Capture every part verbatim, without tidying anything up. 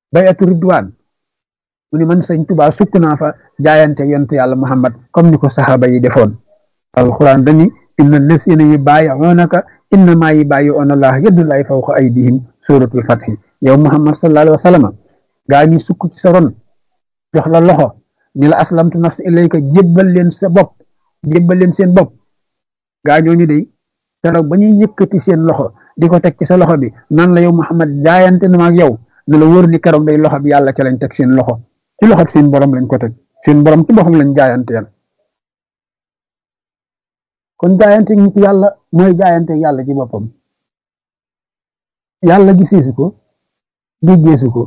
bayatu ridwaan mu ni man sëñ Tuubaa sukk naa fa jaayante yonent yàlla Muhammad comme ni ko saxaaba yi defoon alquran dani inna lasina yubaayi'unaka innama yubaayi'una Allah yadullahi fawqa aydihim suratul fathi yow Muhammad sallallahu alayhi wa sallam gaa ñi sukk ci sa ron jox la loxo ni la aslamtu nafsi ilayka jébbal leen sa bopp jébbal leen seen bopp gaa ñooñu day keroog ba ñuy yëkkati seen loxo di ko teg ci sa loxo bi nan la yow Muhammad jaayante na ma ak yow ne la wóor ni keroog day loxo bi yàlla ca lañ teg seen loxo ci loxo seen borom lañ ko teg seen borom ci boppam lañ jaayante yàlla kon jaayante nit yàlla mooy jaayante yàlla ci boppam yàlla giseesu ko déggeesu ko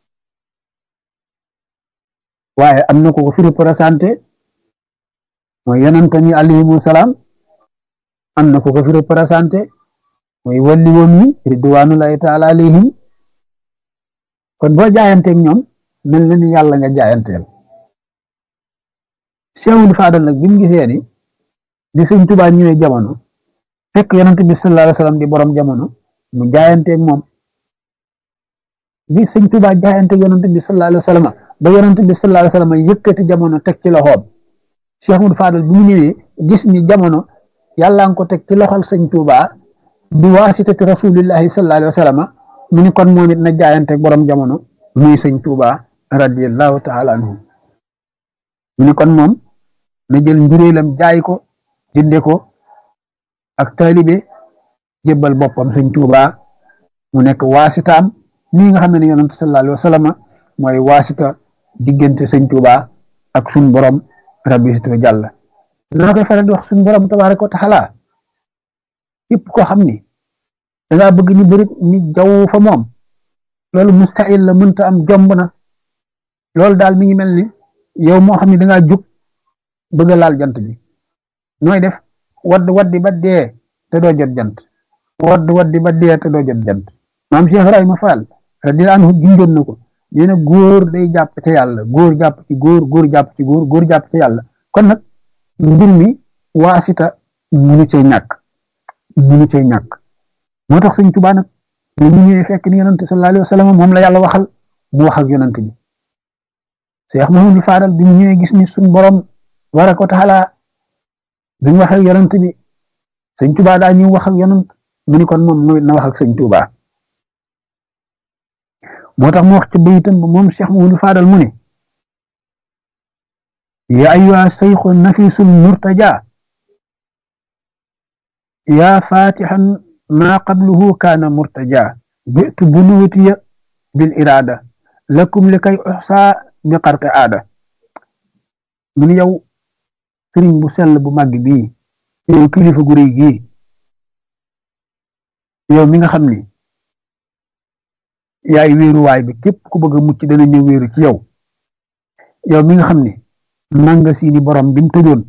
waaye am na ko ko fi représenté mooy yonent ni alayhimu salaam am na ko ko fi représenté mooy walli woon yi ridwanullahi taala alayhim kon boo jaayanteeg ñoom mel na ni yàlla nga jaayanteel Cheikhul Fadal nag bi mu gisee ni di sëñ Tuubaa ñëwee jamono fekk yonent bi sallallahu alayhi wasallam di borom jamono mu jaayanteeg moom bi sëñ Tuubaa jaayanteeg yonent bi sallallahu alayhi wasallam ba yonent bi sallallahu alayhi wasallam yëkkati jamono teg ci loxoom Cheikhul Fadal bi mu ñëwee gis ni jamono yàlla nga ko teg ci loxol sëñ Tuubaa bi waasitati rasulillahi sallallahu alayhi wasallam mu ni kon moom it na jaayanteeg borom jamono muy sëñ Tuubaa radiyallahu taala anhu mu ni kon moom na jël njuréelam jaay ko jënde ko ak taalibe jébbal boppam sëñ Tuubaa mu nekk waasitaam nii nga xam ne yonent sallallahu alayhi wasallam mooy waasita diggante sëñ Tuubaa ak suñ borom rabbi situ jàlla laa koy faral di wax suñ borom tabaaraka wa taala képp koo xam ni dangaa bëgg ni bëri ni jaww fa moom loolu mustahil la mënta am jomb na loolu daal mi ngi mel ni yow moo xam ne dangaa jug bëgg a laal jant bi nooy def wadd waddi ba dee te doo jot jant wadd waddi ba dee te doo jot jant maam Cheikh Ibrahima Fall radiyallahu anhu junjoon na ko nee na góor day jàpp ci yàlla góor jàpp ci góor góor jàpp ci góor góor jàpp ci yàlla kon nag mbir mi waasita munu cay ñàkk munu cay ñàkk moo tax sëñ Tuubaa nag ñu ñëwee fekk ni yonent sallallahu alayhi wa sallam moom la yàlla waxal mu wax ak yonent bi Cheikh Mouhamadou Fadal bi mu ñëwee gis ni suñ borom tabaaraka wa taala bi mu wax ak yonent bi sëñ Tuubaa daa ñëw wax ak yonent mu ni kon moom na wax ak sëñ Tuubaa moo tax mu wax ci bayitam ba moom Cheikh Mouhamadou Fadal mu ne ya ayyuha shaykhu nafisul murtaja ya fatihan ma qabluhu kana murtaja bi'tu bunuwatiya bil irada lakum likay uhsa bi qarqi aada mu ni yow sëriñ bu sell bu màgg bii yow kilifa gu rëy gii yow mi nga xam ni yaay wéeruwaay bi képp ku bëgg a mucc dana ñëw wéeru ci yow yow mi nga xam ni manga si ni borom bi mu tëjoon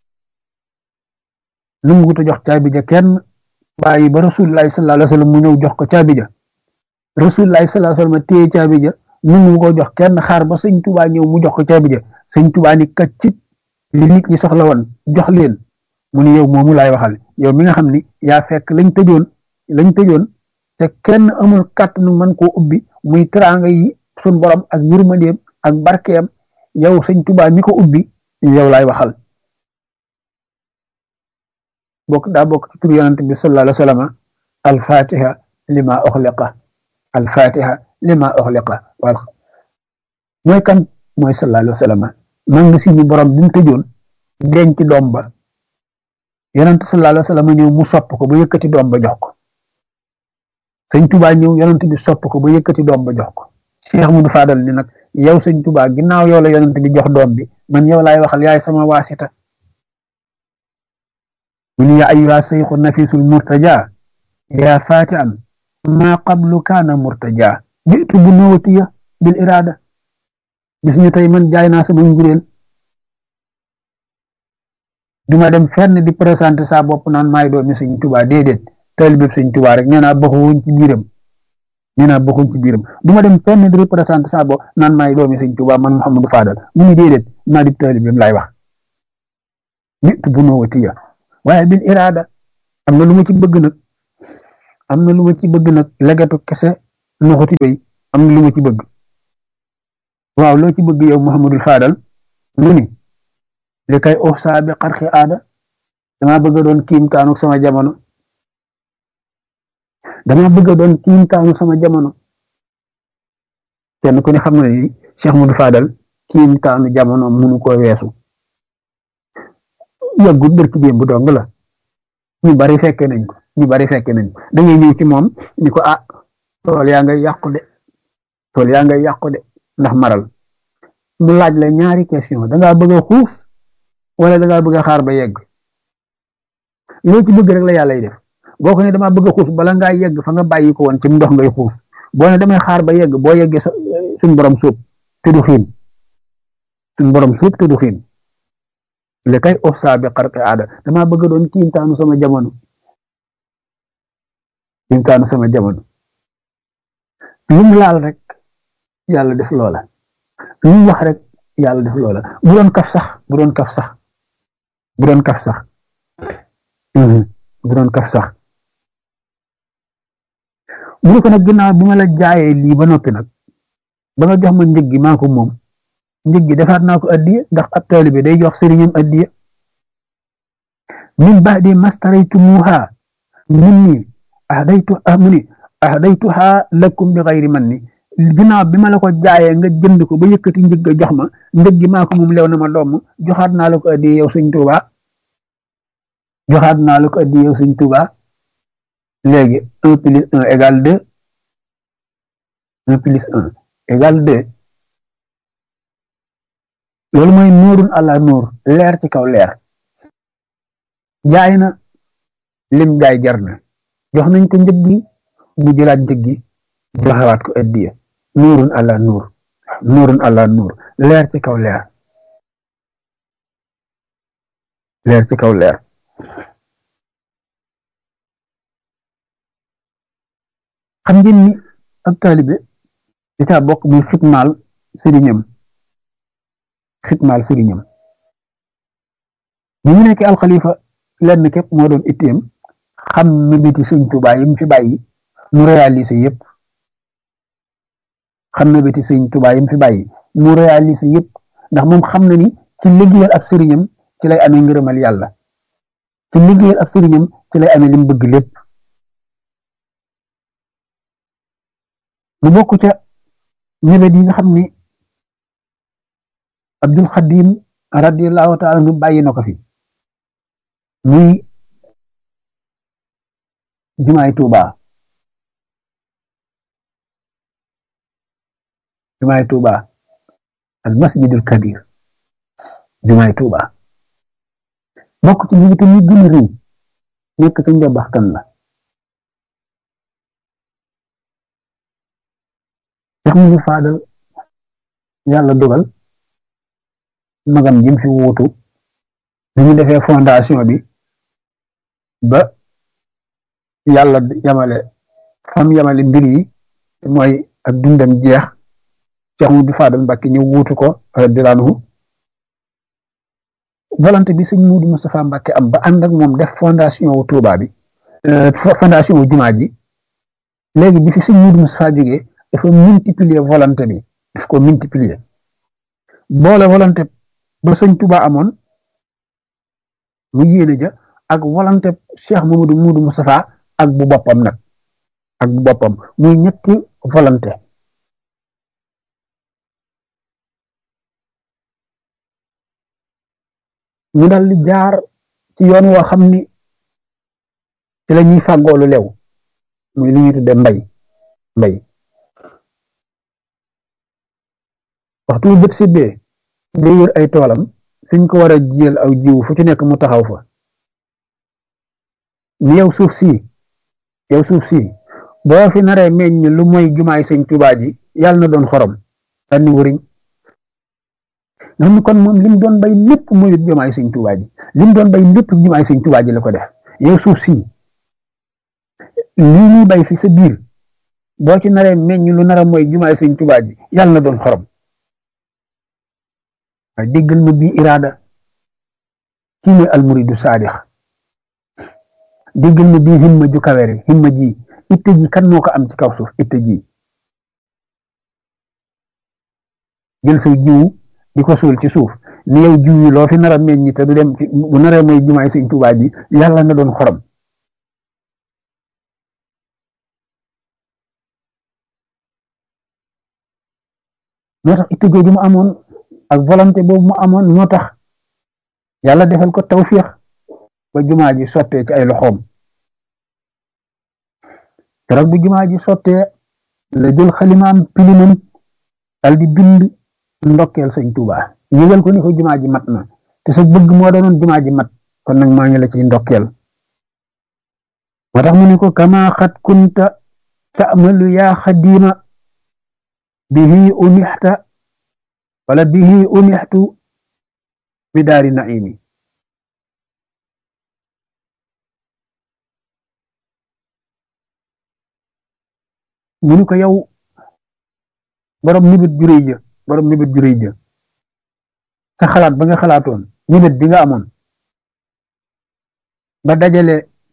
nu mu ko jox caabi ja kenn bàyyi ba rasulullahi sallallahu alayhi wasallam mu ñëw jox ko caabi ja rasulullahi sallallahu alayhi wasallam téye caabi ja nu mu ko jox kenn xaar ba sëñ Tuubaa ñëw mu jox ko caabi ja sëñ Tuubaa ni kaccit li nit ñi soxla woon jox leen mu ni yow moomu laay waxal yow mi nga xam ni yaa fekk lañ tëjoon lañ tëjoon te kenn amul kàttanu mën koo ubbi muy teraanga yi sun borom ak yërmandeem ak barkeem yow sëñ Tuubaa mi ko ubbi yow laay waxal bokk daa bokk ci tur yonent bi sallallahu alayhi wa sallam al-fatiha lima uxliqa al-fatiha lima uxliqa wal mooy kan mooy sallallahu alayhi wa sallam man nga si ni borom bi mu tëjoon denc doom ba yonent sallallahu alayhi wa sallam ñëw mu sopp ko ba yëkkati doom ba jox ko sëñ Tuubaa ñëw yonent bi sopp ko ba yëkkati doom ba jox ko Cheikh Modou Fadal ni nag yow sëñ Tuubaa ginnaaw yow la yonent bi jox doom bi man yow laay waxal yaay sama waasita mu ni ya ayyuha shaykhu nafisul murtaja ya fatihan ma qablu kaana murtaja bitu bu nawatiya bil irada bis ñu tey man jaay naa sama njureel duma dem fenn di présenter sa bopp naan maay doomi sëñ Tuubaa déedéet taalibe sëñ Tuubaa rek nee naa bokkuñ ci biiram nee naa bokkuñ ci biiram duma dem fenn di présenter sa bopp naan maay doomi sëñ Tuubaa man Mouhamadou Fadal mu ni déedéet maa di taalibeem laay wax nit bu nawatiya waaye bil irada am na lu ma ci bëgg nag am na lu ma ci bëgg nag legatu kese noxoti bay am na lu ma ci bëgg waaw loo ci bëgg yow Muhammadul Faadal mu ni li kay uxsaa bi xarxi aada dama bëgg a doon kiimtaanu sama jamono dama bëgg a doon kiimtaanu sama jamono kenn ku ne xam na ni Cheikh Muhammadul Faadal kiimtaanu jamono munu ko weesu yàggut bërki démb bu dong la ñu bari fekke nañ ko ñu bari fekke nañ ko da ngay ñëw ci moom ni ko ah tool yaa ngay yàqu de tool yaa ngay yàqu de ndax maral mu laaj la ñaari question da ngaa bëgg a xuus wala da ngaa bëgg a xaar ba yegg loo ci bëgg rek la yàlla def boo ko ne damaa bëgg a xuus bala ngaa yegg fa nga bàyyi ko woon ci ndox ngay xuus boo ne damay xaar ba yegg boo yeggee sa suñ borom suub te du xiin suñ borom suub te du xiin li kay uxsaa bi xarqi aada damaa bëgg doon kiimtaanu sama jamono kiimtaanu sama jamono lu mu laal rek yàlla def loola lu mu wax rek yàlla def loola bu doon kaf sax bu doon kaf sax bu doon kaf sax bu doon kaf sax mu ne ko nag ginnaaw bi ma la jaayee lii ba noppi nag ba nga jox ma njëg gi maa ko moom njëg gi defaat naa ko addiya ndax ab taalibe day jox sëriñam addiya min ba'di mastaraytumuha minni ahdaytu amuni ahdaytuha lakum bi ghayri manni ginnaaw bi ma la ko jaayee nga jënd ko ba yëkkati njëg ga jox ma njëg gi maa ko moom lew na ma doom joxaat naa la ko addiya yow sëñ Tuuba joxaat naa la ko addiya yow sëñ Tuuba léegi un plus un égale deux un plus un égale deux loolu mooy nuurun àla nuur leer ci kaw leer jaay na lim jaay jar na jox nañ ko njëg gi mu jëlaat njëg gi joxewaat ko addiya nuurun àla nuur nuurun àla nuur leer ci kaw leer leer ci kaw leer xam ngeen ni ab taalibe di taa bokk muy xitmaal sëriñam xitmaal sëriñam bi mu nekkee alxalifa lenn képp moo doon itteem xam na biti sëñ Tuubaa yi mu fi bàyyi mu réalisé yëpp xam na biti sëñ Tuubaa yi mu fi bàyyi mu réalisé yëpp ndax moom xam na ni ci liggéeyal ab sëriñam ci lay amee ngërëmal yàlla ci liggéeyal ab sëriñam ci lay amee li mu bëgg lépp mu bokk ca ñebet yi nga xam ni Abdul Xadim radiyallahu taala anhu bàyyi na ko fi muy jumaay Tuuba jumaay Tuuba al masjidul kabir jumaay Tuuba bokk ci ñi tamit gën a rëy nekk ca njabax kan la Cheikh Mouhamadou Fadal yàlla dogal magam jim fi wuutu bi ñu defee fondation bi ba yàlla yamale fam yamale mbir yi mooy ak dundam jeex Cheikh Mouhamadou Fadal Mbàkke ñu wuutu ko radiyallaahu anhu volonté bi sëñ Muudu Moustapha Mbàkke am ba ànd ak moom def fondation wu Touba bi fondation wu jumaa ji léegi bi fi sëñ Muudu Moustapha jógee dafa multiplier volonté bi daf ko multiplier boole volonté ba sëñ Touba amoon mu yéene ja ak volonté Cheikh Mamadou Muudu Moustapha ak bu boppam nag ak bu boppam muy ñetti volonté ñu dal di jaar ci yoon woo xam ni ci la ñuy fàggoolu lew muy li ñuy tudde mbay mbay waxtu bët sibbee day wër ay toolam fiñ ko war a jiyal aw jiw fu ci nekk mu taxaw fa ni yow suuf si yow suuf si boo fi naree meññ lu mooy jumaay sëñ Tuubaa ji yàlla na doon xorom sànni wëriñ nga xam ne kon moom lim doon bay lépp mooy jumaay sëñ Tuubaa ji lim doon bay lépp jumaay sëñ Tuubaa ji la ko def yow suuf si lii ñuy bay fi sa biir boo ci naree meññ lu nara mooy jumaay sëñ Tuubaa ji yàlla na doon xorom waaye déggal ma bii iraada kii mooy almuridu saadix déggal ma bii himma ju kawere himma ji itte ji kan moo ko am ci kaw suuf itte ji jël sa jiwu di ko suul ci suuf ni yow jiw yi loo fi nar a meññ te du dem bu naree mooy jumaay sëñ Tuubaa ji yàlla na doon xorom. moo tax itte googu mu amoon ak volonté boobu mu amoon moo tax yàlla defal ko tawfiix ba jumaa ji sottee ci ay loxoom keroog bu jumaa ji sottee la jël xalimaam pilimam dal di bind ndokkeel sëñ Tuubaa yëgal ko ni ko jumaa ji mat na te sa bëgg moo doonoon jumaa ji mat kon nag maa ngi la ciy ndokkeel moo tax mu ne ko kama xat kunta ta'malu yaa xadima bihi unixta wala bihi unixtu bi daari naimi mu ne ko yow borom nibit juréy ja borom nibit juréy ja sa xalaat ba nga xalaatoon nibit bi nga amoon ba dajale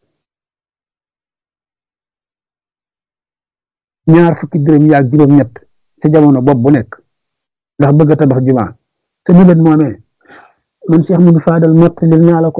ñaar fukki dërëm yaag juróom ñett ci jamono bopp bu nekk ndax bëgg a tabax jumaa te nibit moomee man Cheikh Modou Fadal mottalil naa la ko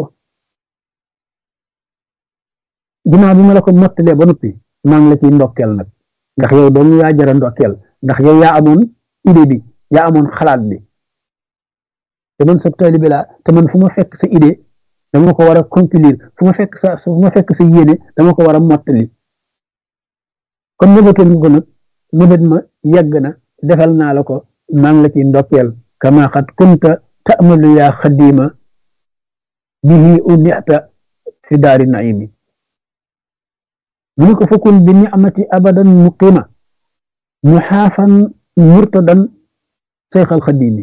jumaa bi ma la ko mottalee ba noppi maa ngi la ciy ndokkeel nag ndax yow doon yaa jara ndokkeel ndax yow yaa amoon idée bi yaa amoon xalaat bi te man sa taalibe laa te man fu ma fekk sa idée dama ko war a conclure fu ma fekk sa fu ma fekk sa yéene dama ko war a mottali kon nëbatoon nga ko nag nëbat ma yegg na defal naa la ko maa ngi la ciy ndokkeel kama xat kunta ta'malu yaa xadima bihi unixta fi daari naimi mu ne ko fakun bi ni'mati abadan muqima muxaafan murtadan seyxal xadimi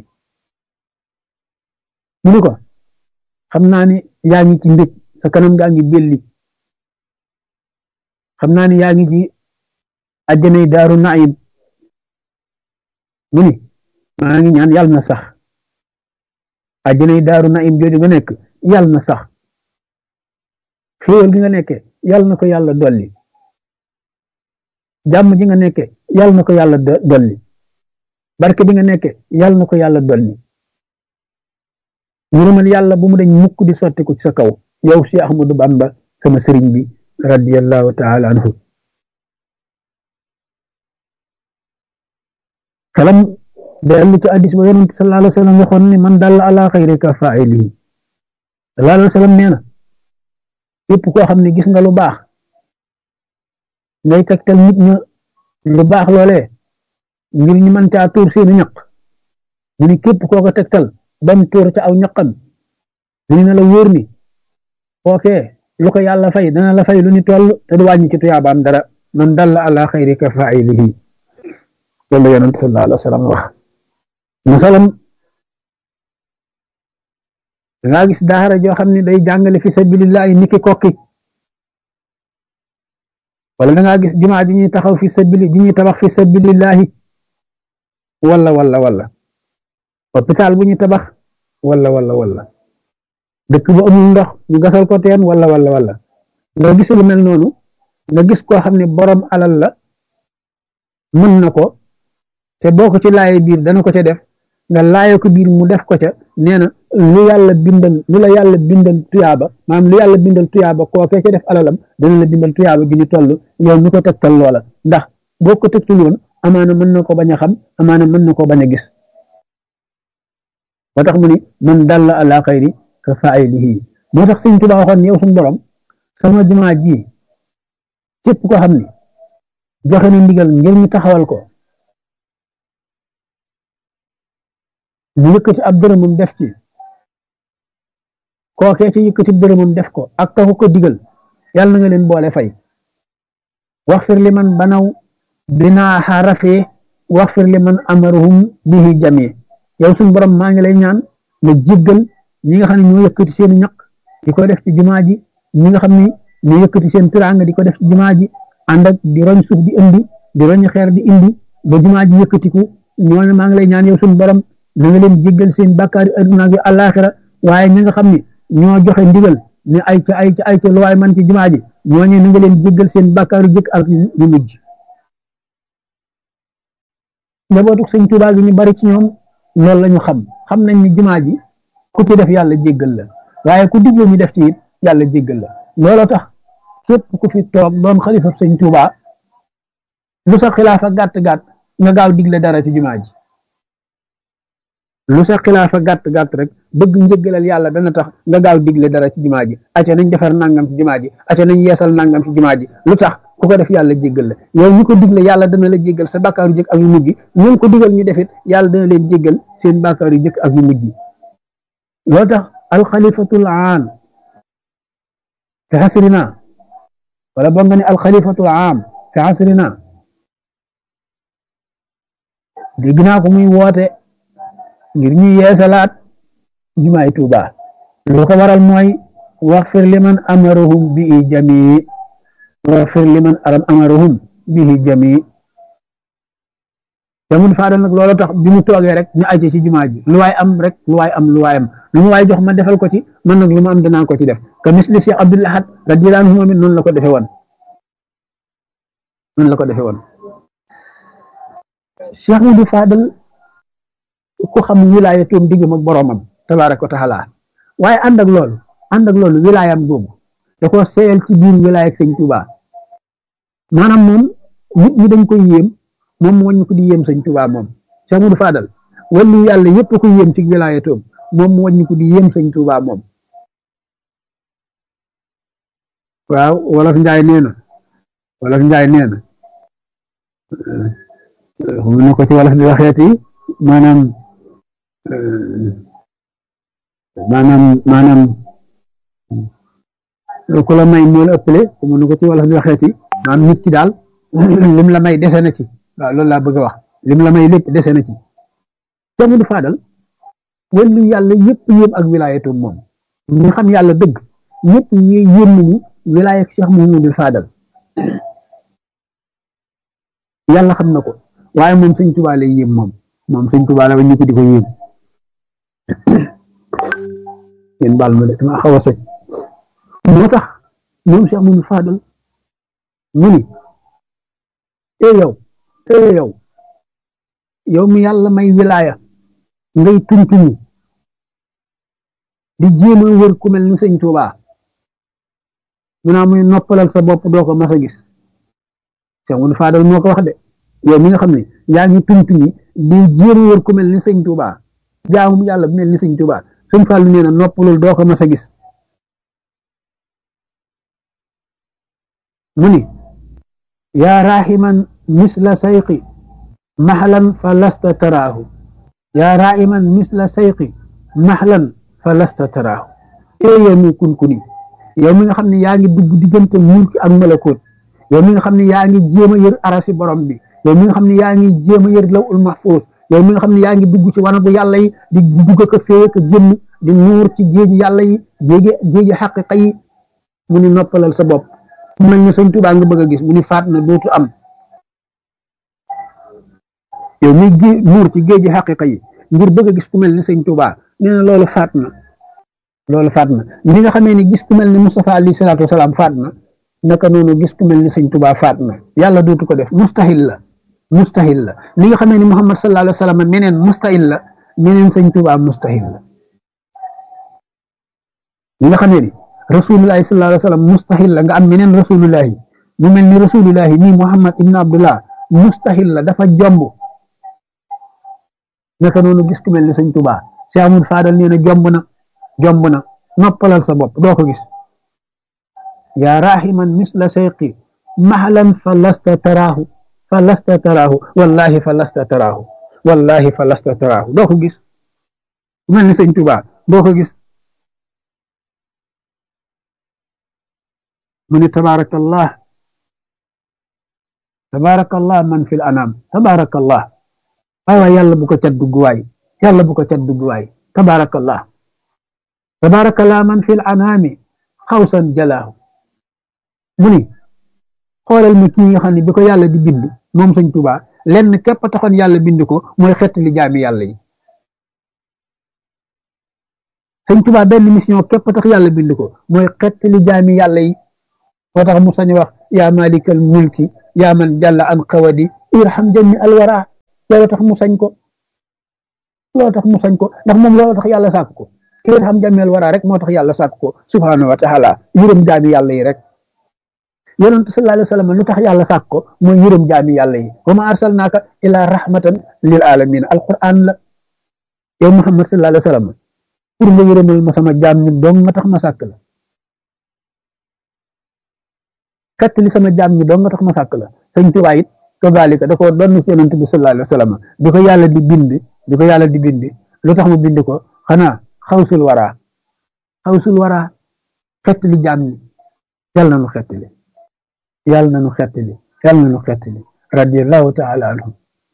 mu ne ko xam naa ni yaa ngi ci mbég sa kanam gaa ngi belli xam naa ni yaa ngi ci àjjanay daaru naim mu ni maa ngi ñaan yàlla na sax àjjanay daaru naim jooju nga nekk yàlla na sax xéewal gi nga nekke yàlla na ko yàlla dolli jàmm ji nga nekke yàlla na ko yàlla dolli barke bi nga nekke yàlla na ko yàlla dolli ngërëmal yàlla bu mu dañ mukk di sotti ko ci sa kaw yow si Ahmadu Bamba sama sëriñ bi radiyallahu taala anhu kalam dellu ci addis ba yonent sallallahu alayhi wa sallam waxoon ni man dalla ala xayri ka faa'ilihi sallallahu alayhi wa sallam nee na képp koo xam ne gis nga lu baax ngay tegtal nit ña lu baax loolee ngir ñu mën caa tuur seeni ñaq mu ni képp koo ko tegtal bam tuur ca aw ñaqam mu ni na la wóor ni kookee lu ko yàlla fay dana la fay lu ni toll te du wàññi ci tuyaabaam dara man dalla ala xayri ka faa'ilihi loolu la yonent sallallahu alayhi wa sallam wax masalam dangaa gis daara joo xam ne day jàngale fi sabilillahi niki kokki wala dangaa gis jumaa ji ñuy taxaw fi sabili ji ñuy tabax fi sabilillahi wala wala wala hôpital bu ñuy tabax wala wala wala dëkk bu amul ndox ñu gasal ko teen wala wala wala nga gis lu mel noonu nga gis koo xam ne borom alal la mën na ko te boo ko ci laaye biir dana ko ca def nga laaye ko biir mu def ko ca nee na lu yàlla bindal lu la yàlla bindal tuyaaba maanaam lu yàlla bindal tuyaaba kookee ca def alalam dana la bindal tuyaaba gi ñu toll yow mi ko tegtal loola ndax boo ko tegtul woon amaana mën na ko bañ a xam amaana mën na ko bañ a gis moo tax mu ni man dalla ala xayri ka faa'ilihi moo tax Sëñ Tuubaa waxoon yow suñu borom sama jumaa ji képp ko xam ni joxe na ndigal ngir ñu taxawal ko mu yëkkati ab dërëmam def ci kookee ci yëkkati dërëmam def ko ak taxu ko digal yàlla na nga leen boole fay waxfir li man banaw binaaha rafee waxfir li man amaruhum bihi jamee yow suñu borom maa ngi lay ñaan nga jéggal ñi nga xam ne ñoo yëkkati seen ñaq di ko def ci jumaa ji ñi nga xam ne ñoo yëkkati seen tiraanga di ko def ci jumaa ji ànd ak di roñ suuf di indi di roñ xeer di indi ba jumaa ji yëkkatiku ñooñu maa ngi lay ñaan yow suñu borom na nga leen jéggal seen bàkkaari adduna ak àllaaxira waaye ñi nga xam ne ñoo joxe ndigal ne ay ca ay ca ay ca lu waay man ci jumaa ji ñooñu na nga leen jéggal seen bàkkaari jëkk ak ñu mujj njabootu Sëñ Tuubaa gi ñu bari ci ñoom loolu la ñu xam xam nañ ni jumaa ji ku ci def yàlla jéggal la waaye ku digle ñu def ci it yàlla jéggal la looloo tax képp ku fi toog doon xalifa sëñ Tuubaa lu sa xilaafa gàtt gàtt nga gaaw digle dara ci jumaa ji lu sa xilaafa gàtt gàtt rek bëgg njëggalal yàlla dana tax nga gaaw digle dara ci jumaa ji acca nañ defar nangam ci jumaa ji acca nañ yeesal nangam ci jumaa ji lu tax ku ko def yàlla jéggal la yow ñu ko digle yàlla dana la jéggal sa bàkkaaru jëkk ak yu mujj ñu ko digal ñu defit yàlla dana leen jéggal seen bàkkaaru jëkk ak yu mujj loo tax alxalifatul aam fi xasrina wala boo nga ne alxalifatul aam fi xasrina dégg naa ko muy woote ngir ñu yeesalaat jumaay Tuuba lu ko waral mooy waxfir liman amarahum bihi jamii waxfir liman amarahum bihi jamii Sëñ Faadal nag loolu tax bi mu toogee rek ñu àcce ci jumaa ji lu waay am rek lu waay am lu waay am lu mu waay jox ma defal ko ci man nag lu ma am danaa ko ci def ka misli Cheikh Abdoul Ahad radiyallaahu anhu moom it noonu la ko defee woon noonu la ko defee woon Cheikh Modou Fadal ku xam wilaaya toom diggam ak boroomam tabaaraka wa taala waaye ànd ak loolu ànd ak loolu wilaayam googu da ko seeyal ci biir wilaaya ak sëñ Tuuba maanaam moom nit ñi dañ koy yéem moom mu wàññi ko di yéem sëñ Tuuba moom Cheikh Modou Fadal wàllu yàlla yépp ko yéem ci wilaaya toom moom mu wàññi ko di yéem sëñ Tuuba moom waaw wolof njaay nee na wolof njaay nee na mu ne ko ci wolof di waxeeti maanaam maanaam maanaam ku la may moo la ëppale mu ne ko ci wolof di waxeeti maanaam nit ki daal lim la may dese na ci waaw loolu laa bëgg a wax lim la may lépp dese na ci Cheikh Modou Fadal wàllu yàlla yëpp yéem ak wilaayatoom moom ñi xam yàlla dëgg ñëpp ñi yéem nañu wilaaya Cheikh Modou Fadal yàlla xam na ko waaye moom sëñ Tuubaa lay yéem moom moom sëñ Tuubaa la ba ñu ko di ko yéem yéen baal ma de dama xaw a sëñ moo tax moom Cheikh Modou Fadal mu ni e yow e yow yow mi yàlla may wilaaya ngay tuntuni di jéem a wër ku mel ni sëñ Tuubaa mu naa muy noppalal sa bopp doo ko mas a gis Cheikh Modou Fadal moo ko wax de yow mi nga xam ne yaa ngi tuntuni di jéem a wër ku mel ni sëñ Tuubaa jaamu yàlla bu mel ni sëñ Tuubaa sëñ Fallu nee na noppalul doo ko mas a gis mu ni yaa rahiman misla sayqi mahlan fa lasta taraahu yaa rahiman misla sayqi mahlan fa lasta taraahu ee yow mi kunkuni yow mi nga xam ne yaa ngi dugg diggante mulki ak malakoot yow mi nga xam ne yaa ngi jéem a yër arasi borom bi yow mi nga xam ne yaa ngi jéem a yër lawul mahfuus yow mi nga xam ne yaa ngi dugg ci wanagu yàlla yi di dugg ko féey ko génn di nuur ci géeji yàlla yi géeji géeji xaqiqa yi mu ni noppalal sa bopp mu mel ni sëñ Tuubaa nga bëgg a gis mu ni faat na dootu am yow mi gé nuur ci géeji xaqiqa yi ngir bëgg a gis ku mel ni sëñ Tuubaa nee na loolu faat na loolu faat na li nga xamee ni gis ku mel ni Mustafa alayhi salaatu wasalaam faat na naka noonu gis ku mel ni sëñ Tuubaa faat na yàlla dootu ko def mustahil la mustahil la li nga xamee ni Muhammad sallallahu alayhi wa sallam meneen mustahil la meneen sëñ Tuubaa mustahil la li nga xamee ni rasulullahi sallallahu alayhi wa sallam mustahil la nga am meneen rasulullahi mu mel ni rasulullahi nii Muhammad ibn Abdullah mustahil la dafa jomb naka noonu gis ku mel ni sëñ Tuubaa Cheikh Modou Fadal nee na jomb na jomb na noppalal sa bopp doo ko gis yaa rahiman misla sayqi mahlan fa lasta taraahu fa lasta taraahu wallahi fa lasta taraahu wallahi fa lasta taraahu doo ko gis ku mel ni sëñ Tuubaa doo ko gis mu ni tabaarakallah tabaarakallah man fil anam tabaarakallah waay waay yàlla bu ko cat dugg waay yàlla bu ko cat dugg waay tabaarakallah tabaarakallah man fil anami xawsan jalaahu mu ni xoolal mi kii nga xam ne bi ko yàlla di bind moom sëñ Tuubaa lenn képp taxoon yàlla bind ko mooy xett li jaami yàlla yi sëñ Tuubaa benn mission képp tax yàlla bind ko mooy xett li jaami yàlla yi moo tax mu sañ wax yaa malikal mulki yaa man jàlla an xawadi irham jami alwara loolu tax mu sañ ko loolu tax mu sañ ko ndax moom loolu tax yàlla sàkk ko ki nga xam jàmmeel waraa rek moo tax yàlla sàkk ko subhaanahu wa taala yërëm jaami yàlla yi rek yonent sallallahu alayhi wa sallam lu tax yàlla sàkk ko mooy yërëm jaami yàlla yi wa ma arsalnaaka illa rahmatan lil alamin alquran la yow Muhammad sallallahu alayhi wa sallam pour nga yërëmal ma sama jaam ñi dong nga tax ma sàkk la kat li sama jaam ñi dong nga tax ma sàkk la sëñ Tuubaa it kazalika da koo doon ci yonent bi sallallahu alayhi wa sallam di ko yàlla di bind di ko yàlla di bind lu tax mu bind ko xanaa xawsul waraa xawsul waraa xett li jaam ñi yàlla na nu xett li yàlla na nu xett li yàlla na nu xett li radiyallahu taala anhu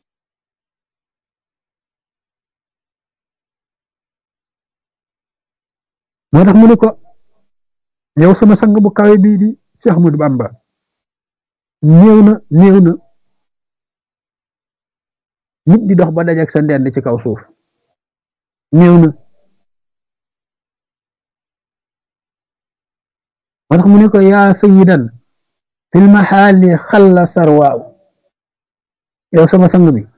moo tax mu ne ko yow sama sang bu kawe bii di Cheikh Ahmadou Bamba néew na néew na nit di dox ba dajeek sa ndend ci kaw suuf néew na moo tax mu ne ko yaa sayyidan fil maxaali xalla sarwaaw yow sama sang bi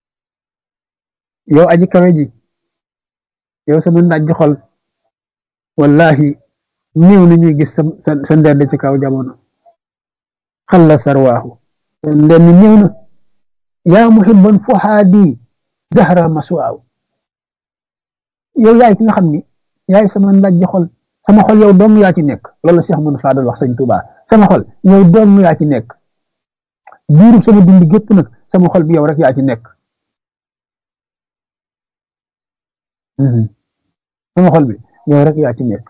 yow aji kawe ji yow sama ndaj xol wallahi néew na ñuy gis sa sa ndend ci kaw jamono xalla sarwaahu ndend néew na yaa muhibban fuhaadi dahra maswaaw yow yaay ki nga xam ni yaay sama ndaj xol sama xol yow dong yaa ci nekk loolu la Cheikh Ahmadou Fadal wax sëñ Touba sama xol yow dong yaa ci nekk biirub sama dund gépp nag sama xol bi yow rek yaa ci nekk sama xol bi yow rek yaa ci nekk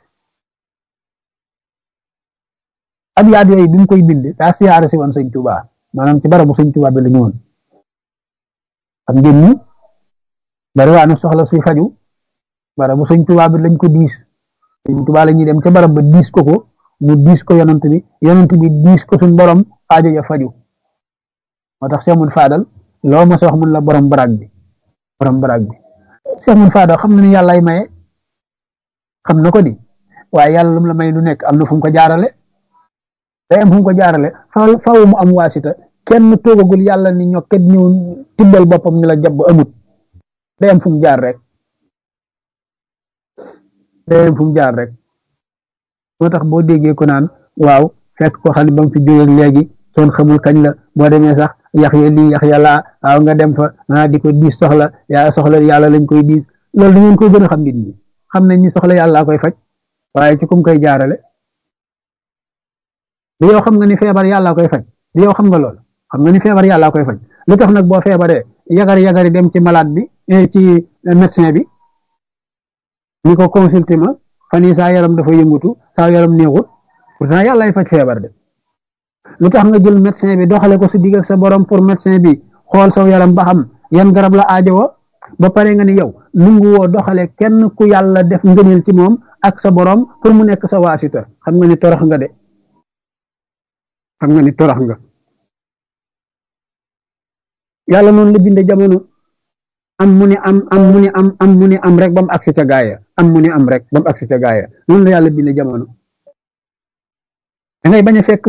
ab yaat yooyu bi mu koy bind daa siyaare si woon sëñ Touba maanaam ci barabu sëñ Touba bi la ñëwoon xam ngeen ni bari waa na soxla suy faju barabu sëñ Touba bi lañ ko diis sëñ Touba la ñuy dem ca barab ba diis ko ko mu diis ko yonent bi yonent bi diis ko suñ borom aajo ya faju moo tax Cheikh Ahmadou Fadal loo ma sa wax mun la borom baraag bi borom baraag bi Cheikh Ahmadou Fadal xam na ni yàllaay maye xam na ko di waaye yàlla lu mu la may lu nekk am na fu mu ko jaarale day am fu mu ko jaarale faaw faaw mu am waasita kenn toogagul yàlla ni ñokket ñëw tibbal boppam ni la jàpp amut day am fu mu jaar rek day am fu mu jaar rek moo tax boo déggee ko naan waaw fekk ko xam ne ba mu fi jógee léegi soon xamul kañ la boo demee sax yax ya lii yax ya laa waaw nga dem fa ah di ko diis soxla yaa soxla yàlla lañ koy diis loolu da ngeen koy gën a xam nit ñi xam nañ ni soxla yàlla koy faj waaye ci kum koy jaarale di yow xam nga ni feebar yàlla koy faj di yow xam nga lool xam nga ni feebar yàlla koy faj lu tax nag boo feebaree yagari yagari dem ci malade bi ci médecin bi ni ko consulté ma fan yii saa yaram dafa yëngutu saa yaram neexut pourtant yàllaay faj feebar de lu tax nga jël médecin bi doxale ko si digg ak sa borom pour médecin bi xool saw yaram ba xam yan garab la aajowoo ba pare nga ni yow nungu woo doxale kenn ku yàlla def ngëneel ci moom ak sa borom pour mu nekk sa waasita xam nga ni torox nga de xam nga ni torox nga yàlla noonu la binde jamono am mu ni am am mu ni am am mu ni am rek ba mu agsi ca gaaya am mu ni am rek ba mu agsi ca gaaya noonu la yàlla binde jamono da ngay bañ a fekk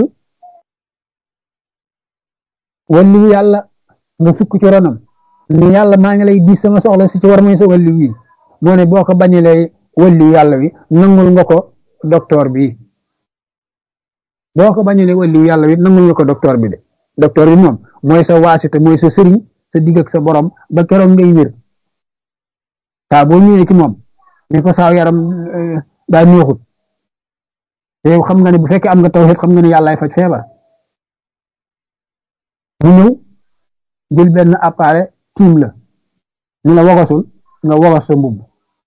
wàllu yàlla nga fukk ci ronam ni yàlla maa ngi lay diis sama soxla si ci war may sa wàllu wi moo ne boo ko bañalee wàllu yàlla wi nangul nga ko docteur bi boo ko bañalee wàllu yàlla wi nangul nga ko docteur bi de docteur bi moom mooy sa waasita mooy sa sëriñ sa digg ak sa borom ba keroog ngay wér saa boo ñëwee ci moom ne ko saa yaram daa neexut te yow xam nga ne bu fekkee am nga tawhid xam nga ne yàllaay faj feebar mu ñëw jël benn appareil tiim la ni la wogasul nga wogas sa mbubb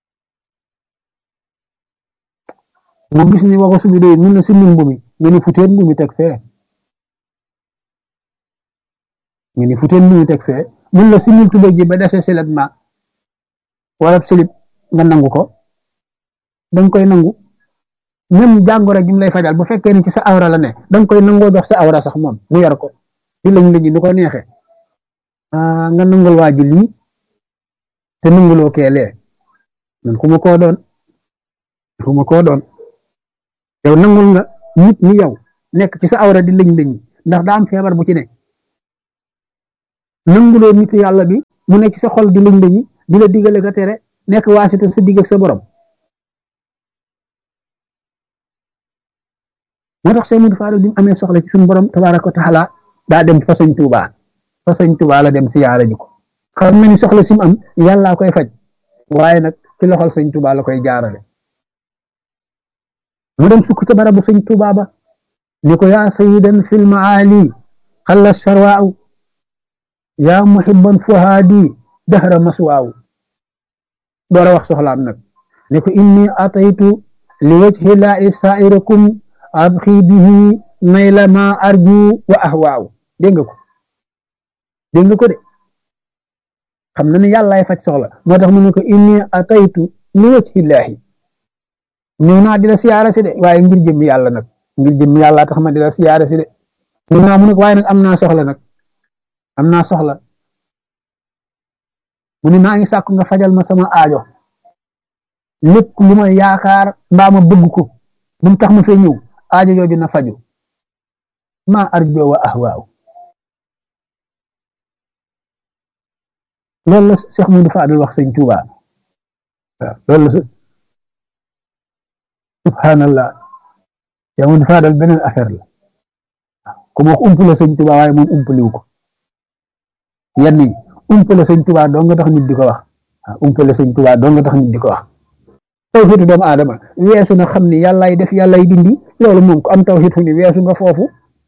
mu gis ni wogasu bi doy mun la simil mbu mi nga ni futeen mbu mi teg fee nga ni futeen mbu mi teg fee mun la simil tubéy ji ba dese silet ma wala silib nga nangu ko danga koy nangu même jàngoro ji mu lay fajal bu fekkee ni ci sa awra la ne danga koy nangoo dox sa awra sax moom mu yor ko di lañ lañu nu ko neexee nga nangul waa ji lii te nanguloo keelee man ku ma koo doon ku ma koo doon yow nangul nga nit ni yow nekk ci sa awra di lañ lañi ndax daa am feebar bu ci ne nanguloo nit yàlla bi mu nekk ci sa xol di lañ lañi di la digale ka tere nekk waasita sa digg ak sa borom. moo tax Cheikh Modou Fadal bi mu amee soxla ci suñu borom tabaaraka wa taala daa dem fa sëñ Tuubaa fa sëñ Tuubaa la dem siyaara ji ko xam na ni soxla si mu am yàllaa koy faj waaye nag ci loxol sëñ Tuubaa la koy jaarale. mu dem sukk ca barabu sëñ Tuubaa ba ni ko yaa sayyidan fil maali xalla sharwaaw yaa muhibban fuhaadi dahra maswaaw door a wax soxlaam nag ni ko inni ataytu li wajhi laahi saa'irakum abxi bihi nayla ma arju wa ahwaaw dégg nga ko dégg nga ko de xam na ne yàllaay faj soxla moo tax mu ne ko inni ataytu li wajhi laahi ñëw naa di la siyaara si de waaye ngir jëm yàlla nag ngir jëm yàlla tax ma di la siyaara si de ñëw naa mu ne ko waaye nag am naa soxla nag am naa soxla mu ne maa ngi sàkku nga fajal ma sama aajo lépp lu ma yaakaar mbaa ma bëgg ko bu mu tax ma fee ñëw aajo jooju na faju ma arjo wa ahwaaw loolu la Cheikh Modou Fadal wax sëñ Tuubaa waaw loolu la subhanallah Cheikh Modou Fadal beneen affaire la ku ma wax umpale sëñ Tuubaa waaye moom umpaliwu ko yenn yi umpale sëñ Tuubaa doo nga tax nit di ko wax waaw umpale sëñ Tuubaa doo nga tax nit di ko wax tawxiidu doomu aadama weesu na xam ni yàllaay def yàllaay dindi loolu moom ko am tawxiid fu ni weesu nga foofu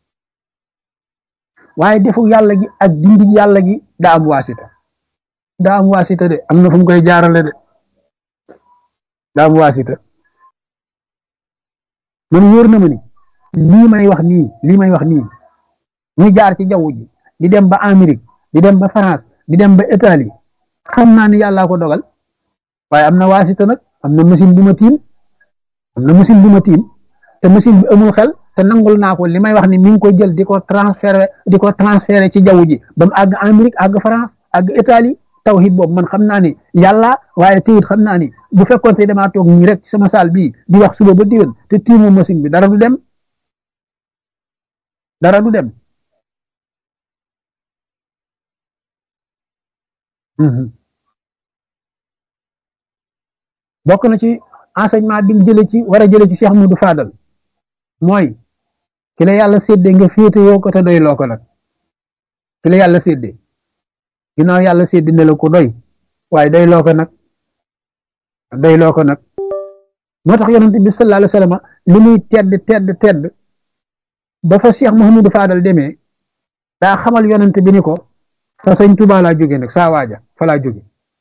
waaye defu yàlla gi ak dindi yàlla gi daa am waasita daa am waasita de am na fu mu koy jaarale de daa am waasita man wóor na ma ni lii may wax nii lii may wax nii muy jaar ci jaww ji di dem ba Amérique di dem ba France di dem ba Italie xam naa ni yàllaa ko dogal waaye am na waasita nag am na machine bu ma tiim am na machine bu ma tiim te machine bi amul xel te nangul naa ko li may wax ni mi ngi ko jël di ko transféré di ko transféré ci jaww ji ba mu àgg Amérique àgg France àgg Italie tawhid boobu man xam naa ni yàlla waaye teewut xam naa ni bu fekkoon te damaa toog nii rek ci sama saal bii di wax suba ba diwén te tiimu machine bi dara du dem dara du dem bokk na ci enseignement bi ñu jëlee ci war a jëlee ci Cheikh Modou Fadal mooy ki la yàlla séddee nga féete yoo ko te doy loo ko nag ki la yàlla séddee ginnaaw yàlla séddee ne la ko doy waaye doy loo ko nag doy loo ko nag moo tax yonent bi sallallahu alayhi wa sallam li muy tedd tedd tedd ba fa Cheikh Mouhamadou Fadal demee daa xamal yonent bi ni ko fa sëñ Tuubaa laa jóge nag saa waaja fa laa jóge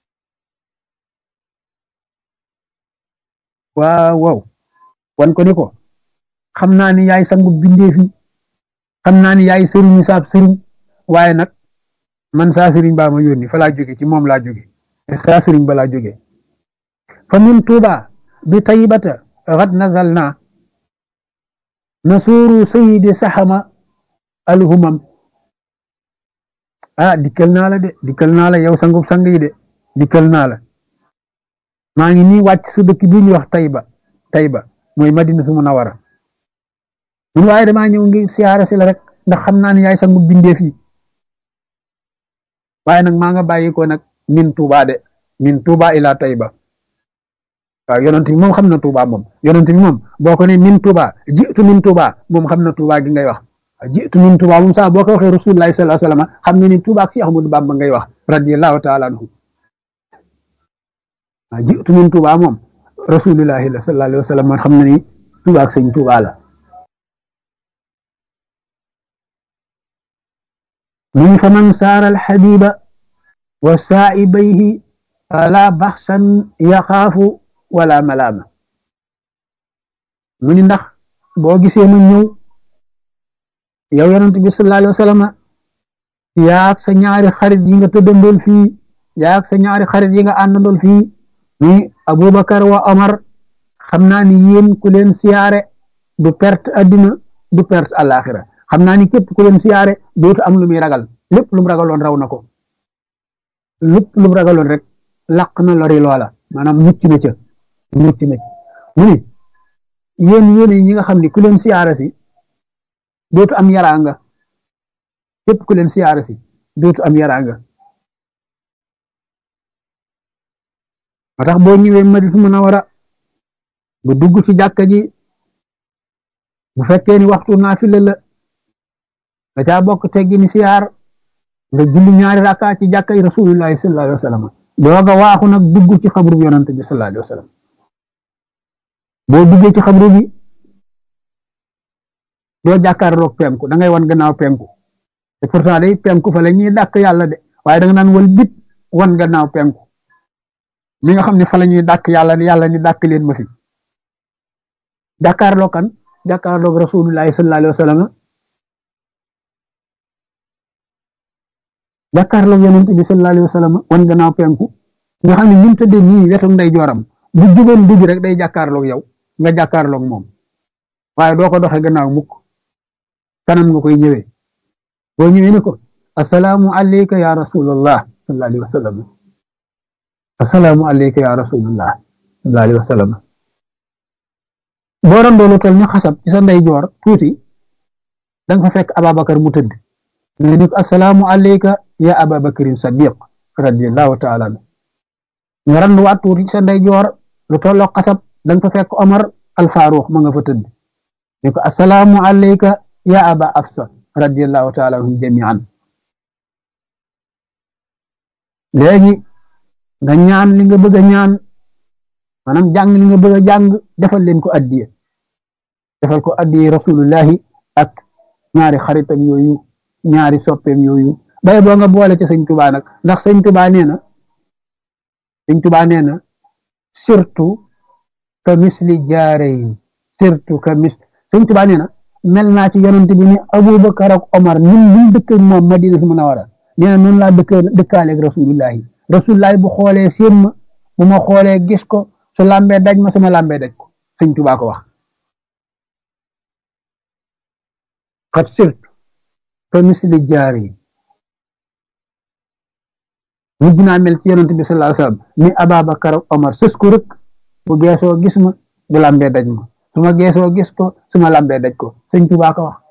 waaw waaw wan ko ni ko xam naa ni yaay sangu bindeef yi xam naa ni yaay sëriñu saab sëriñ waaye nag man saa sëriñ baa ma yónni fa laa jóge ci moom laa jóge saa sëriñ ba laa jóge fa min Tuuba bi taybata xad nazalna nasuuru sayidi saxama alhumam ah dikkal naa la de dikkal naa la yow sangub sang yi de dikkal naa la maa ngi nii wàcc sa dëkk bi ñuy wax Tayba Tayba mooy Madinatu Munawwara mun waaye damaa ñëw ngi siyaare si la rek ndax xam naa ne yaay sangu bindeef yi waaye nag maa nga bàyyi ko nag min Tuuba de min Tuuba ila Tayba waaw yonent bi moom xam na Tuuba moom yonent bi moom boo ko ne min Tuuba jiitu min Tuuba moom xam na Tuuba gi ngay wax jiitu min Tuuba moom sax boo ko waxee Rasulullahi sallallahu alayhi wasallam xam nga ni Tuuba ak Cheikh Ahmadou Bamba ngay wax radiyallahu taala anhu jiitu min Tuuba moom Rasulullahi sallallahu alayhi wasallam man xam na ni Tuuba ak sëñ Tuuba la من فمن سار الحبيب وسائبيه فلا بخسا يخاف ولا ملامة من ndax boo gisee mu ñëw yow yonent bi sallallahu alayhi wa sallam yaak sa ñaari xarit yi nga tëddandool fii yaak sa ñaari xarit yi nga àndandool fii ni Abubakar wa Omar xam naa ni yéen ku leen siyaare du perte addina du perte àllaaxira xam naa ni képp ku leen siyaare dootu am lu muy ragal lépp lu mu ragaloon raw na ko lépp lu mu ragaloon rek laq na lori loola maanaam mucc na ca mucc na ca mu ni yéen yéen ñi nga xam ni ku leen siyaare si dootu am yaraanga képp ku leen siyaare si dootu am yaraanga moo tax boo ñëwee Madina Munawara nga dugg ci jàkka ji bu fekkee ni waxtu naafila la nga caa bokk teggi ni siyaar nga julli ñaari rakka ci jàkka yi rasulullahi sallallahu alayhi wa sallam dooga waaxu nag dugg ci xabru bi yonante bi sallallahu alayhi wa sallam boo duggee ci xabru bi doo jàkkaarloog penku da ngay wan gannaaw penku te pourtant day penku fa la ñuy dàkk yàlla de waaye da nga naan wal bit wan gannaaw penku li nga xam ne fa la ñuy dàkk yàlla ni yàlla ni dàkk leen ma fi jàkkaarloog kan jàkkaarloog rasulullahi sallallahu alayhi wa sallam jàkkaarloog yonent bi sallallahu alayhi wa sallam wan gannaaw penku nga xam ne ñun tëddee nii wetu nday jooram bu jugoon dugg rek day jàkkaarloog yow nga jàkkaarloog moom waaye doo ko doxee gannaaw mukk kanam nga koy ñëwee boo ñëwee ne ko assalaamu alayka ya rasulallah sallallahu alayhi wa sallam assalaamu alayka ya rasulallah sallallahu alayhi wa sallam boo randoolu tol ñu xasab ci sa nday joor tuuti da nga fa fekk Ababakar mu tëdd nga ni ko assalaamu alayka ya Ababakarin Sadiq radiyallahu taala anhu nga randuwaat tuuti ci sa nday joor lu tolloo xasab da nga fa fekk Omar al Faruq ma nga fa tëdd ni ko assalaamu alayka ya Aba Afsa radiyallahu taala anhum jamian léegi nga ñaan li nga bëgg a ñaan maanaam jàng li nga bëgg a jàng defal leen ko addiye defal ko addiye rasulullahi ak ñaari xaritam yooyu ñaari soppeem yooyu bay boo nga boole ci sëñ Tuubaa nag ndax sëñ Tuubaa nee na sëñ Tuubaa nee na surtout ka misli jaarayn surtout ka mis sëñ Tuubaa nee na mel naa ci yonent bi ni Abubakar ak Omar ñun ñu dëkk moom Madina Munawara nee na noonu laa dëkk dëkkaaleeg rasulullahi rasulullahi bu xoolee séen ma bu ma xoolee gis ko su lambee daj ma sama lambee daj ko sëñ Tuubaa ko wax xat surtout ka misli jaarayn mujj naa mel ci yonent bi sallallahu alayhi wasallam ni Ababakar ak Omar sës ko rek bu geesoo gis ma bu lambee daj ma su ma geesoo gis ko su ma lambee daj ko sëñ Tuubaa ko wax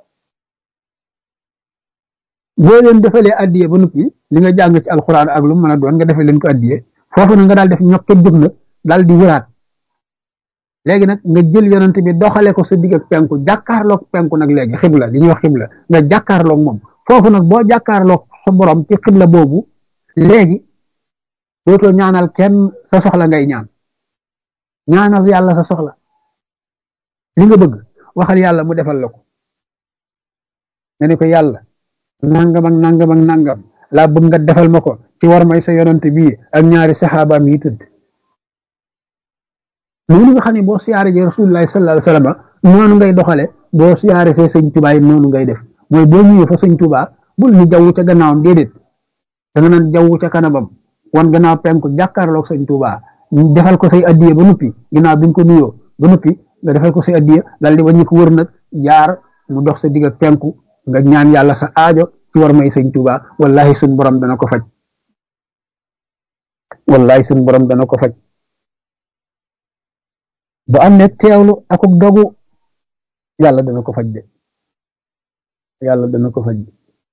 boo leen defalee addiye ba noppi li nga jàng ci alxuraan ak lu mën a doon nga defee leen ko addiye foofu na nga daal def ñokket jóg na daal di wëraat léegi nag nga jël yonent bi doxale ko sa digg ak penku jàkkaarloog penku nag léegi xibla li ñuy wax xibla nga jàkkaarloog moom foofu nag boo jàkkaarloog sa borom ci xibla boobu léegi dootoo ñaanal kenn sa soxla ngay ñaan ñaanal yàlla sa soxla li nga bëgg waxal yàlla mu defal la ko nga ne ko yàlla nangam ak nangam ak nangam laa bëgg nga defal ma ko ci war may sa yonent bii ak ñaari saxaabaam yi tëdd noonu nga xam ne boo siyaare ji rasulullahi sallallahu alayhi wasallam noonu ngay doxale boo siyaare see sëñ Tuubaa yi noonu ngay def mooy boo ñëwee fa sëñ Tuubaa bul ni jaww ca gannaawam déedéet da nga naan jaww ca kanamam wan gannaaw penku jàkkaarloog sëñ Tuubaa defal ko say addiye ba noppi ginnaaw bi nga ko nuyoo ba noppi nga defal ko say addiye dal di wàññi ko wër nag jaar mu dox sa digg ak penku nga ñaan yàlla sa aajo ci war may sëñ Tuubaa wallahi suñ borom dana ko faj wallahi suñ borom dana ko faj bu am ne teewlu akuk dogu yàlla dana ko faj de yàlla dana ko faj de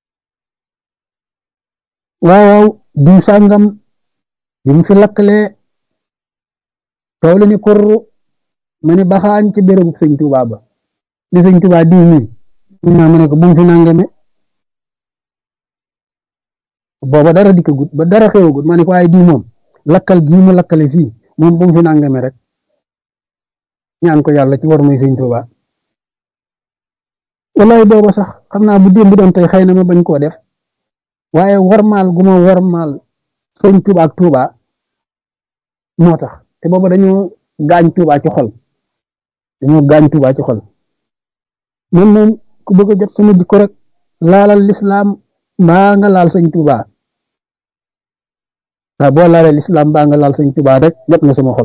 waaw diw sàngam bi mu fi lakkalee tool ni kurru ma ni baxaañ ci bérébu sëñ Tuubaa ba ni sëñ Tuubaa diw mi naa ma ne ko bu mu fi nangame booba dara dikkagut ba dara xewagut ma ne ko waaye diw moom lakkal gii mu lakkale fii moom bu mu fi nangame rek ñaan ko yàlla ci war muy sëñ Tuubaa wallahi booba sax xam naa bu démb doon tey xëy na ma bañ koo def waaye warmaal gu ma warmaal sëñ Tuubaa ak Tuubaa moo tax te booba dañoo gaañ Tuubaa ci xol dañoo gaañ Tuubaa ci xol man moom ku bëgg a jot sama jikko rek laalal lislaam mbaa nga laal sëñ Tuubaa waaw boo laalee lislaam mbaa nga laal sëñ Tuubaa rek jot nga sama xol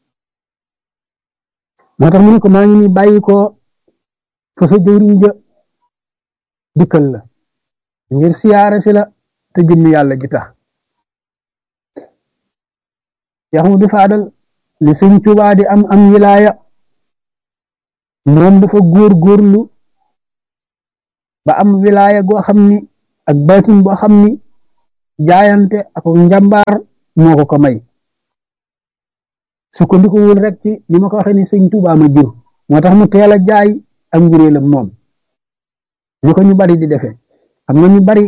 moo tax mu ne ko maa ngi nii bàyyi ko fa sa jëwriñ ja dikkal la ngir siyaare si la te jëmmi yàlla gi tax Yaxudu Faadal li sëñ Tuubaa di am am wilaaya moom dafa góor góorlu ba am wilaaya goo xam ni ak baatin boo xam ni jaayante ak njàmbaar moo ko ko may sukkandiku wul rek ci li ma ko waxee ni sëñ Tuubaa ma jur moo tax mu teel a jaay ak njuréelam moom ñu ko ñu bari di defee xam nga ñu bari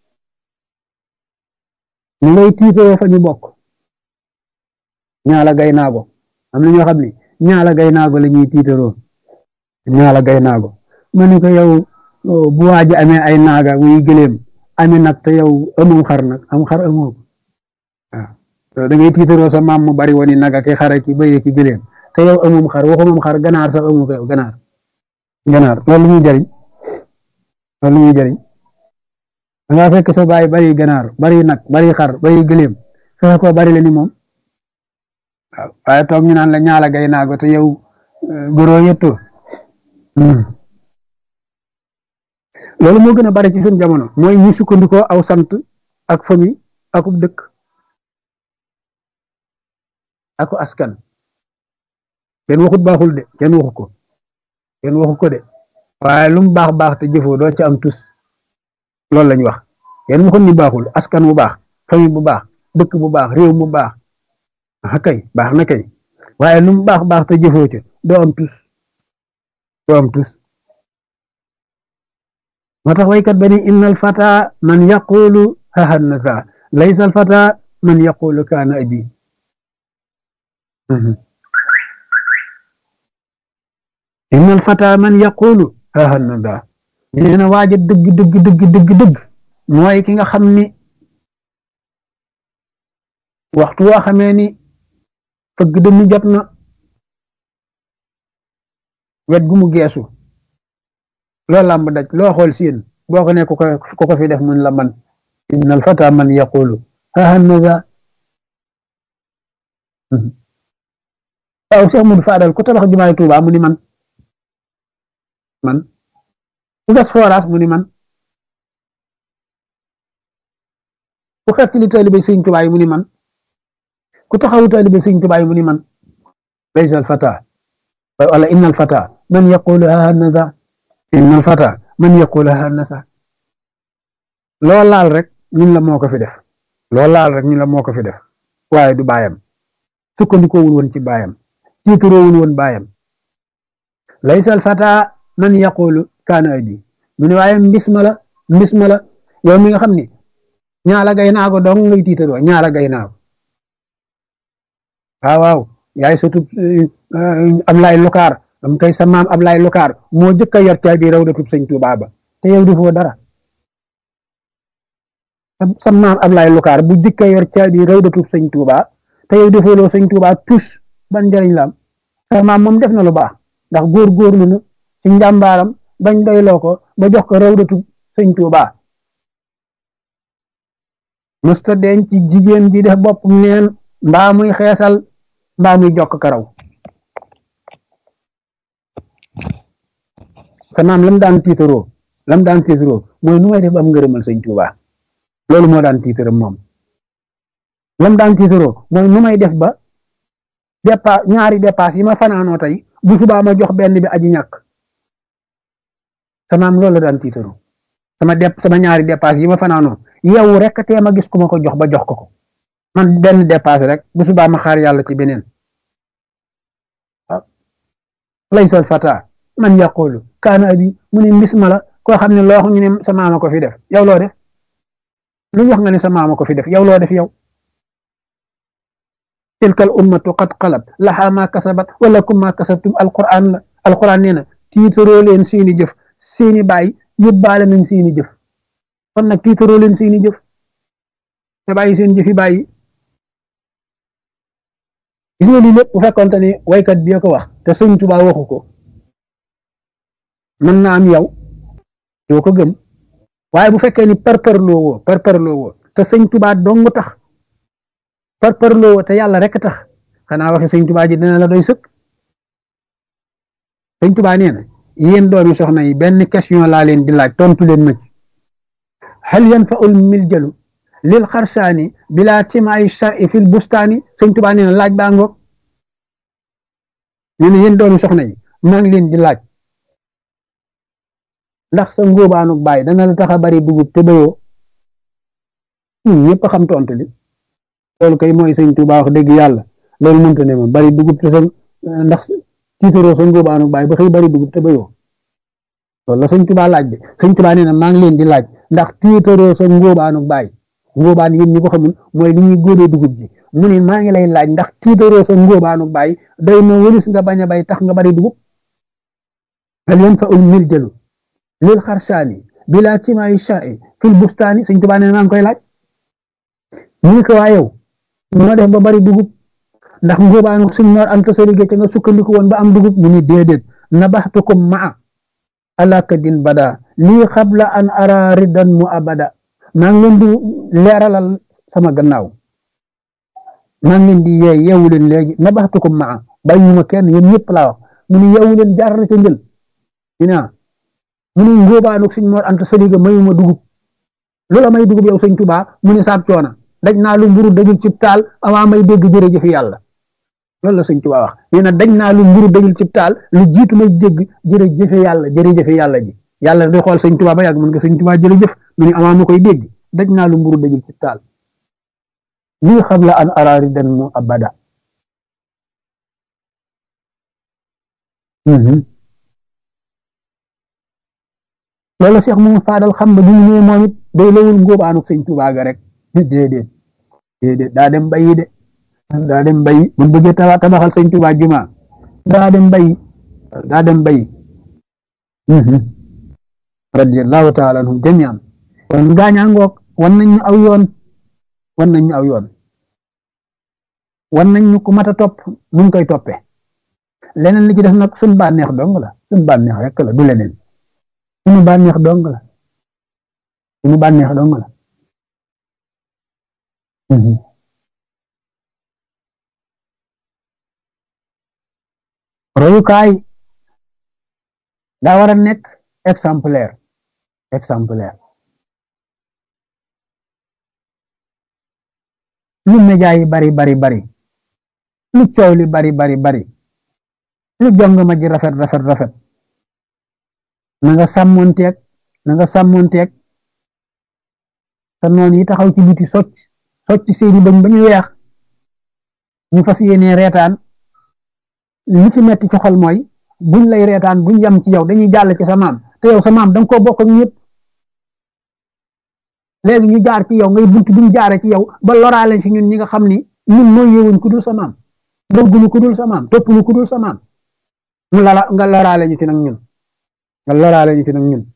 ñu ngay tiitaroo fa ñu bokk ñaala gay naago am na ñoo xam ne ñaala gay naago la ñuy tiitaroo ñaala gay naago ma ne ko yow bu waaji amee ay naaga muy gëléem amee nag te yow amoo xar nag am xar amoo waaw da ngay tiitaroo sa maam mu bari woon naga ki xara ki bëye ki gëléem te yow amum xar waxumam xar ganaar sax amu ko yow ganaar ganaar loolu muy jariñ loolu muy jariñ da ngaa fekk sa baay bari ganaar bari nag bari xar bari gëléem fexe ko bari la ni moom waaw waaye toog ñu naan la ñaala gay naago te yow góoroo yëttoo loolu moo gën a bari ci suñu jamono mooy ñu sukkandikoo aw sant ak famille akub dëkk ako askan kenn waxut baaxul de kenn waxu ko kenn waxu ko de waaye lu mu baax baax te jëfoo doo ci am tus loolu lañ wax kenn waxut ni baaxul askan bu baax famille bu baax dëkk bu baax réew mu baax ah kay baax na kay waaye lu mu baax baax te jëfoo ci doo am tus doo am tus moo tax waykat ba ni innal fata man yaqulu hahanasa laysa al fata man yaqulu kaana abi innal fata man yaqulu hahanasa nee na waaja dëgg dëgg dëgg dëgg dëgg mooy ki nga xam ni waxtu woo xamee ni fëgg dënnu jot na wet gu mu geesu loo làmb daj loo xool siin boo ko ne ku ko ku ko fi def mun la man innal fata man yaqulu hahanasa waaw Cheikh Modou Fadal ku tabax jumaay Tuuba mu ni man man ku gas forage mu ni man ku xeet li taalibe Sëñ Tuuba yi mu ni man ku taxawu taalibe Sëñ Tuuba yi mu ni man laysa al fata wala innal fata man yaqulu hahanasa innal fata man yaqulu hahanasa loo laal rek ñun la moo ko fi def loo laal rek ñun la moo ko fi def waaye du baayam sukkandikoowul woon ci baayam tiituroowul woon baayam laysa al fata man yaqulu kaana abi mu ne waaye mbis ma la mbis ma la yow mi nga xam ni ñaala gay naago dong ngay tiitaroo ñaala gay naago waaw waaw yaay sutub Ablaay Lukaar am kay sa maam Ablaay Lukaar moo jëkk a yor caabi rawdatub Sëñ Tuubaa ba te yow defoo dara sa maam Ablaay Lukaar bu jëkk a yor caabi rawdatub Sëñ Tuubaa te yow defooloo Sëñ Tuubaa tus ban njëriñ la am sa maam moom def na lu baax ndax góor-góorlu na ci njàmbaaram bañ doyloo ko ba jox ko rawdatub Sëñ Tuubaa mësta denc ci jigéen ji def bopp neen mbaa muy xeesal mbaa muy jokk karaw sa maam lam daan tiitaroo lam daan tiitaroo mooy nu may def am ngërëmal Sëñ Tuubaa loolu moo daan tiitaram moom lam daan tiitaroo mooy nu may def ba dépa ñaari dépasse yi ma fanaanoo tey bu subaa ma jox benn bi aji ñàkk sa maam loolu la daan tiitaroo sama dep sama ñaari dépasse yi ma fanaanoo yow rek tee ma gis ku ma ko jox ba jox ko ko man benn dépasse rek bu subaa ma xaar yàlla ci beneen laysa al fata man yaqulu kaana abi mu ne mbis ma la koo xam ne loo xam ñu ne sa maama ko fi def yow loo def lu wax nga ne sa maama ko fi def yow loo def yow tilka al ummatu qad xalat laha ma kasabat wa lakum ma kasabtum alquran la alquran nee na tiitaroo leen seeni jëf seeni baay yóbbaale nañ seeni jëf kon nag tiitaroo leen seeni jëf te bàyyi seen jëfi bàyyi gis nga lii lépp bu fekkonte ne waykat bi ko wax te Sëñ Tuubaa waxu ko mën na am yow doo ko gëm waaye bu fekkee ni parparloo woo parparloo woo te Sëñ Tuubaa dong tax parparloo woo te yàlla rek tax xanaa waxe Sëñ Tuubaa ji dina la doy sëkk Sëñ Tuubaa nee na yéen doomi soxna yi benn question laa leen di laaj tontu leen ma ci hal yanfa'ul miljalu lil xarsaani bilaa timaay shar'i fil bustaani Sëñ Tuubaa nee na laaj baa ngoog nee na yéen doomi soxna yi maa ngi leen di laaj ndax sa ngóobaanu baay dana la tax a bari dugub te bayoo ñëpp xam tontu li loolu kay mooy Sëñ Tuubaa wax dëgg yàlla loolu mënta ne moom bari dugub te sa ndax tiitaroo sa ngóobaanu baay ba xëy bari dugub te bayoo loolu la sëñ Tuubaa laaj de sëñ Tuubaa nee na maa ngi leen di laaj ndax tiitaroo sa ngóobaanu baay ngóobaan yéen ñi ko xamul mooy li ñuy góobee dugub ji mu ne maa ngi lay laaj ndax tiitaroo sa ngóobaanu baay day na wëlis nga bañ a bay tax nga bari dugub hal yanfa'ul miljalu lil xarsaani bilaa timaayi shar'i fil bustaani sëñ Tuubaa nee na maa ngi koy laaj ñu ne ko waa yow noo def ba bari dugub ndax ngóobaanu suñ Mor Anta Sali ca nga sukkandiku woon ba am dugub mu ni déedéet nabaxtukum maa alakadin bada lii xabla an ara ridan mu abada maa ngi leen di leeralal sama gannaaw maa ngi leen di yee yeewu leen léegi nabaxtukum maa bàyyuma kenn yéen ñëpp laa wax mu ni yeewu leen jaar na ca njël ñu ne mu ni ngóobaanu suñ Mor Anta Sali mayuma dugub loola may dugub yow sëñ Tuubaa mu ni saab coona daj naa lu mburu dajul ci taal avant may dégg jërëjëf yàlla loolu la sëñ Tuubaa wax nee na daj naa lu mburu dajul ci taal lu jiitu may dégg jërëjëf yàlla jërëjëf yàlla ji yàlla di xool sëñ Tuubaa ba yàgg mën nga sëñ Tuubaa jërëjëf mu ni avant ma koy dégg daj naa lu mburu dajul ci taal lii xam la an araari dan mu abada loolu la Cheikh moom faadal xam ba bu ñu ñëwee moom it day lawul ngóobaanu sëñ Tuubaa ga rek déedéet déedéet daa dem bayi de daa dem bayi bu bëggee tabax tabaxal sëñ Tuubaa juma daa dem bayi daa dem bayi radiyallahu taala anhum jamian kon gaañaa ngoog wan nañ ñu aw yoon wan nañ ñu aw yoon wan nañ ñu ku mat a topp nu ngi koy toppee leneen li ci des nag suñ bànneex dong la suñ bànneex rek la du leneen suñu bànneex dong la suñu bànneex dong la royukaay daa war a nekk exemplaire exemplaire lu média yi bari bari bari lu coow li bari bari bari lu jong ma ji rafet rafet rafet na nga sàmmonteeg na nga sàmmonteeg sa noon yi taxaw ci biti socc socc seeni bañ ba ñu weex ñu fas yéene reetaan li ci metti ci xol mooy buñ lay reetaan buñ yam ci yow dañuy jàll ci sa maam te yow sa maam da nga koo bokk ak ñëpp léegi ñu jaar ci yow ngay bunt buñ jaare ci yow ba loraale ci ñun ñi nga xam ni ñun mooy yewuñ ku dul sa maam bëgguñu ku dul sa maam toppuñu ku dul sa maam mu la nga loraale ñu ci nag ñun nga loraale ñu ci nag ñun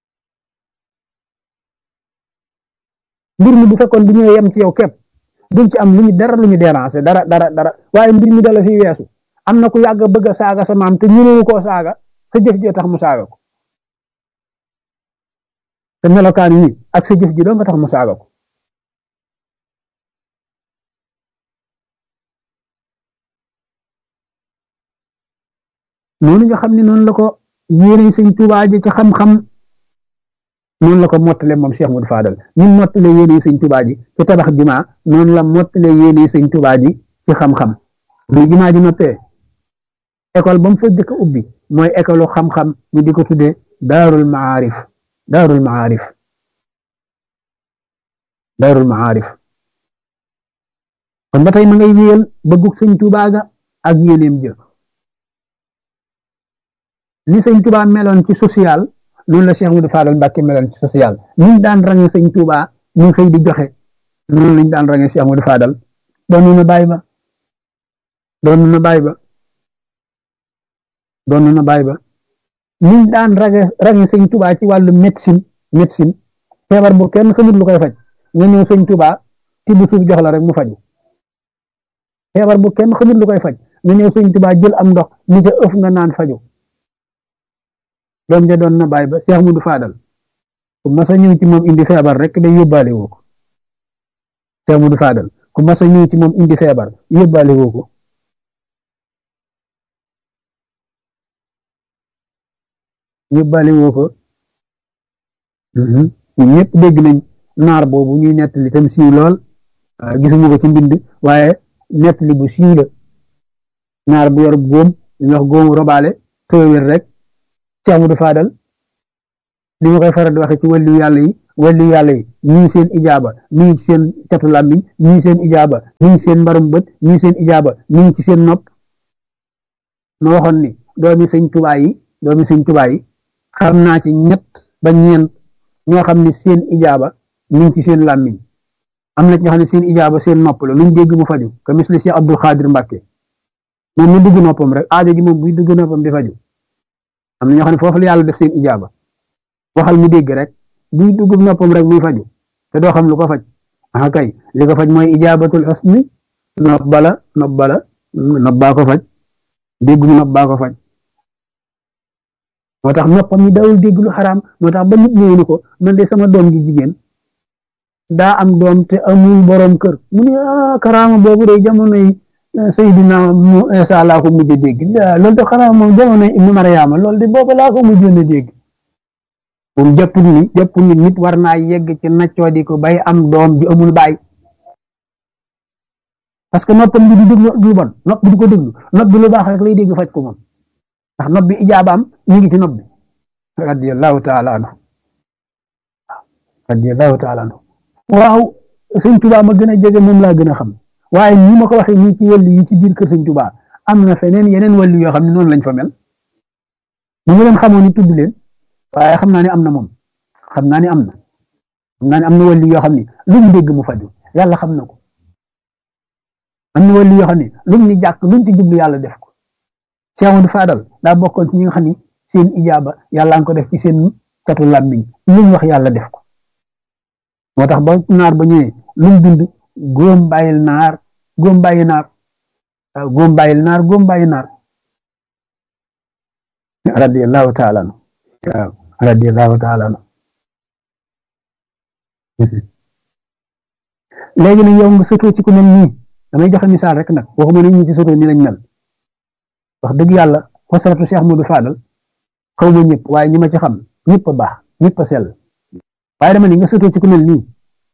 mbir mi bu fekkoon bu ñëwee yem ci yow képp duñ ci am lu ñu dara lu ñu déranger dara dara dara waaye mbir mi dala fi weesu am na ku yàgg bëgg a saaga sa maam te ñënewu koo saaga sa jëf ji tax mu saaga ko te melokaan yi ak sa jëf ji doo nga tax mu saaga ko noonu nga xam ne noonu la ko yéene sëñ Tuubaa ji ci xam-xam noonu la ko mottale moom Cheikh Modou Fadal ñun mottale yéene sëñ Tuubaa ji ci tabax jumaa noonu la mottale yéene sëñ Tuubaa ji ci xam-xam bu jumaa ji noppee école ba mu fa jëkk ubbi mooy école xam-xam ñu di ko tuddee daarul maarif daarul maarif daarul maarif kon ba tey ma ngay wéyal bëggug sëñ Tuubaa ga ak yéeneem jë li sëñ Tuubaa meloon ci social noonu la Cheikh Modou Fadal Mbàkke meloon ci social ñu daan range sëñ Tuubaa ñu xëy di joxe noonu lañ daan range Cheikh Modou Fadal doon na bàyyi ba doon na bàyyi ba doon na bàyyi ba ñu daan range range sëñ Tuubaa ci wàllu médecine médecine feebar bu kenn xamut lu koy faj nga ñëw sëñ Tuubaa tibb suuf jox la rek mu faju feebar bu kenn xamut lu koy faj nga ñëw sëñ Tuubaa jël am ndox ni ca ëf nga naan faju doom ja doon na bàyyi ba Cheikh Modou Fadal ku mas a ñëw ci moom indi feebar rek day yóbbaale woo ko Cheikh Modou Fadal ku mas a ñëw ci moom indi feebar yóbbaale woo ko yóbbaale woo ko ñun ñëpp dégg nañ naar boobu ñuy nettali tam siiw lool gisuma ko ci mbind waaye nettali bu siiw la naar bu yor góom ñu wax góomu robaale tëwér rek Cheikh Modou Fadal li ma koy faral di waxe ci wàllu yàlla yi wali yàlla yi ñii seen ijaaba mi ngi ci seen catu làmmiñ ñii seen ijaaba mi ngi ci seen mbarum bët ñii seen ijaaba mi ngi ci seen nopp ma waxoon ni doomi sëñ Tuubaa yi doomi sëñ Tuubaa yi xam naa ci ñett ba ñeent ñoo xam ne seen ijaaba mi ngi ci seen làmmiñ am na ñoo xam ne seen ijaaba seen nopp la luñ dégg mu faju ka misli Cheikh Abdul Xaadir Mbàkke moom mu dugg noppam rek aajo ji moom buy dugg noppam di faju am na ñoo xam ne foofu la yàlla def seen ijaaba waxal mu dégg rek buy dugg noppam rek muy faju te doo xam lu ko faj ah kay li ko faj mooy ijaabatul xusni nopp bala nopp bala nopp baa ko faj dégg mu nopp baa ko faj moo tax noppam yi dawul dégg lu xaraam moo tax ba nit ñëwee ni ko man de sama doom gi jigéen daa am doom te amul borom kër mu ne ah karaama boobu de jamonoy Seydina mu Isa laa ko mujj a dégg loolu de xanaa moom jamonoy Ibnu Mariama loolu de boobu laa ko mujjoon a dégg moom jàppul ni jàppul ni nit war naa yegg ci naccoo di ko bay am doom ji amul baay parce que noppam bi du déglu du bon nopp bi du ko déglu nopp bi lu baax rek lay dégg faj ko moom ndax nopp bi ijaabaam mi ngi ci nopp bi radiyallahu taala anhu radiyallahu taala anhu waaw sëñ Tuubaa ma gën a jege moom laa gën a xam waaye ni ma ko waxee nii ci wàllu yi ci biir kër sëñ Tuubaa am na feneen yeneen wàllu yoo xam ne noonu lañ fa mel bu ma leen xamoon ni tudd leen waaye xam naa ne am na moom xam naa ne am na xam naa ne am na wàllu yoo xam ne lu mu dégg mu faju yàlla xam na ko am na wàllu yoo xam ne lu mu ni jàkk lu mu ci jublu yàlla def ko Cheikh Amadou Fadal daa bokkoon ci ñi nga xam ne seen ijaaba yàlla nga ko def ci seen catu làmmiñ lu ñu wax yàlla def ko moo tax ba naar ba ñëwee lu mu bind góom bàyyil naar góom bàyyi naar waaw góom bàyyil naar góom bàyyi naar radiyallahu taala anhu waaw radiyallahu taala anhu léegi nag yow nga sotoo ci ku mel nii damay joxe misaal rek nag waxuma ne ñi ci sotoo ni lañ mel wax dëgg yàlla xosaratu Cheikh Modou Fadal xaw ma ñëpp waaye ñi ma ci xam ñëpp a baax ñëpp a sell waaye dama ni nga sotoo ci ku mel nii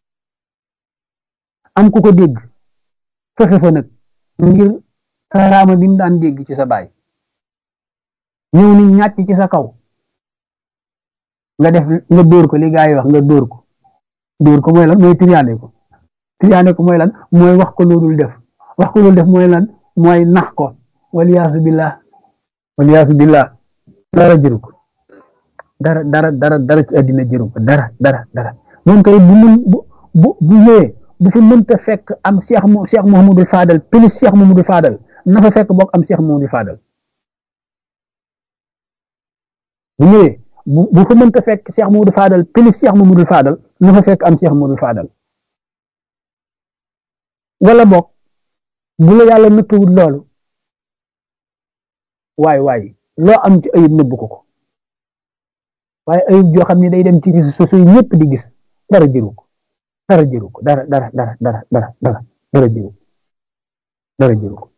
am ku ko dégg fexe fa nag ngir karaama bi mu daan dégg ci sa baay ñëw ni ñàcc ci sa kaw nga def nga dóor ko li gaa yi wax nga dóor ko dóor ko mooy lan mooy triyaane ko triyaane ko mooy lan mooy wax ko loolu def wax ko loolu def mooy lan mooy nax ko waliyaasu billah waliyaasu billah dara jëru ko dara dara dara dara ci àddina jëru ko dara dara dara moom kay bu mun bu bu bu ñëwee bu fi mënta fekk am Cheikh mo Cheikh Mouhamadou Fadal plus Cheikh Mouhamadou Fadal na fa fekk bokk am Cheikh Mouhamadou Fadal bu ñëwee bu bu fa mënta fekk Cheikh Mouhamadou Fadal plus Cheikh Mouhamadou Fadal na fa fekk am Cheikh Mouhamadou Fadal wala bokk bu la yàlla nëkkiwul loolu waay waay loo am ci ayib nëbbu ko ko waaye ayib joo xam ne day dem ci réseaux sociaux yi ñëpp di gis dara jëru ko dara jëru ko dara dara dara dara dara dara dara jëru ko dara jëru ko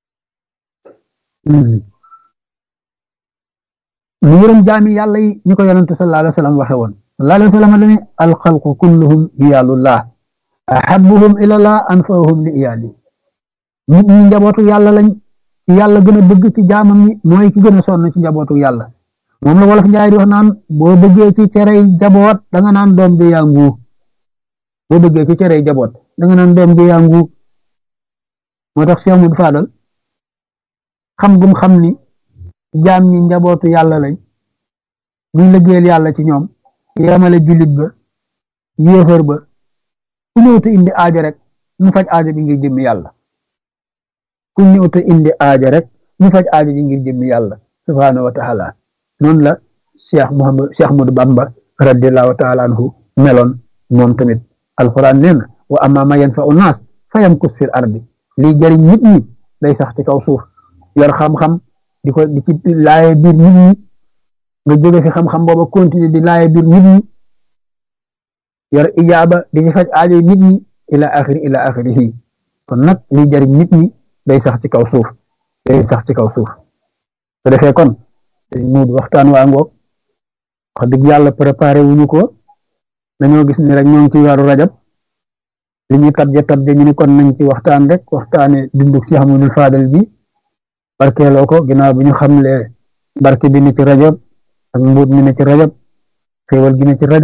mu yërëm jaami yàlla yi ñu ko yonente sallallahu alayhi wa sallam waxe woon sallallahu alayhi wa sallam dane alxalqu kulluhum iyaalullah ahabuhum ilallah anfahum li iyaali nit ñi njabootu yàlla lañ yàlla gën a bëgg ci jaamam ñi mooy ki gën a sonn ci njabootu yàlla moom la wolof njaay di wax naan boo bëggee ci cerey jaboot da nga naan doom bi yaa nguu boo bëggee ci cerey jaboot da nga naan doom bi yaa nguu moo tax Cheikh Modou Fadal xam gum xam ni jaam ñi njabootu yàlla lañ duñ liggéeyal yàlla ci ñoom yemale jullit ba yéefar ba ku ñëw te indi aajo rek mu faj aajo bi ngir jëmmi yàlla ku ñëw te indi aajo rek mu faj aajo bi ngir jëmmi yàlla subhaanahu wa taala noonu la Cheikh Mouhamad Cheikh Ahmadou Bamba radiyallahu taala anhu meloon moom tamit alquran nee na wa amma ma yanfa'u naas fa yamkus fil ardi lii jëriñ nit ñi day sax ci kaw suuf yor xam-xam di ko di ci laaye biir nit ñi nga jóge fi xam-xam booba continuer di laaye biir nit ñi yor ijaaba di ci faj aajo nit ñi ila axiri ila axirihi kon nag lii jëriñ nit ñi day sax ci kaw suuf day sax ci kaw suuf su defee kon muud waxtaan waa ngoog wax dëgg yàlla préparé wuñu ko dañoo gis ni rek ñoo ngi ci weeru rajab li ñu tabje tabje ñu ni kon nañ ci waxtaan rek waxtaane dundu Cheikh Mouhamadou Fadal bi barkeeloo ko ginnaaw bi ñu xamle barke bi ne ci rajab ak mbuut mi ne ci rajab xéewal gi ne ci rajab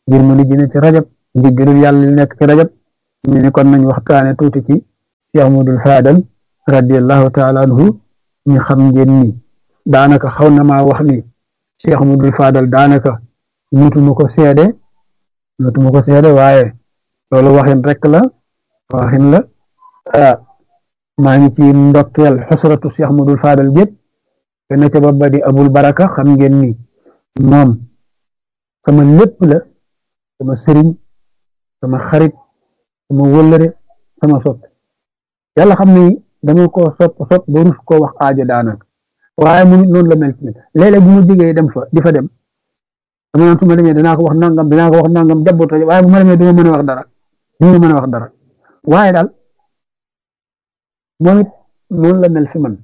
yërmande ji ne ci rajab njëggalul yàlla li nekk ci rajab ñu ne kon nañ waxtaane tuuti ci Cheikh Ahmadul Fadal radiallahu taala anhu ñu xam ngeen ni daanaka xaw na maa wax ni Cheikh Ahmadul Fadal daanaka mutuma ko seede mutuma ko seede waaye loolu waxin rek la waxin la ah maa ngi ci ndokkeel xusratu Cheikh Ahmadul Fadal gépp te na ca ba di abul baraka xam ngeen ni moom sama lépp la sama sëriñ sama xarit sama wëllëre sama sopp yàlla xam ni dama ko sopp sopp ba rus koo wax aajo daanaka waaye mu noonu la mel ci léeg-léeg bu ma jógee dem fa di fa dem dama naan su ma demee danaa ko wax nangam danaa ko wax nangam jabboota waaye bu ma demee du ma mën a wax dara du ma mën a wax dara waaye daal moom it noonu la mel fi man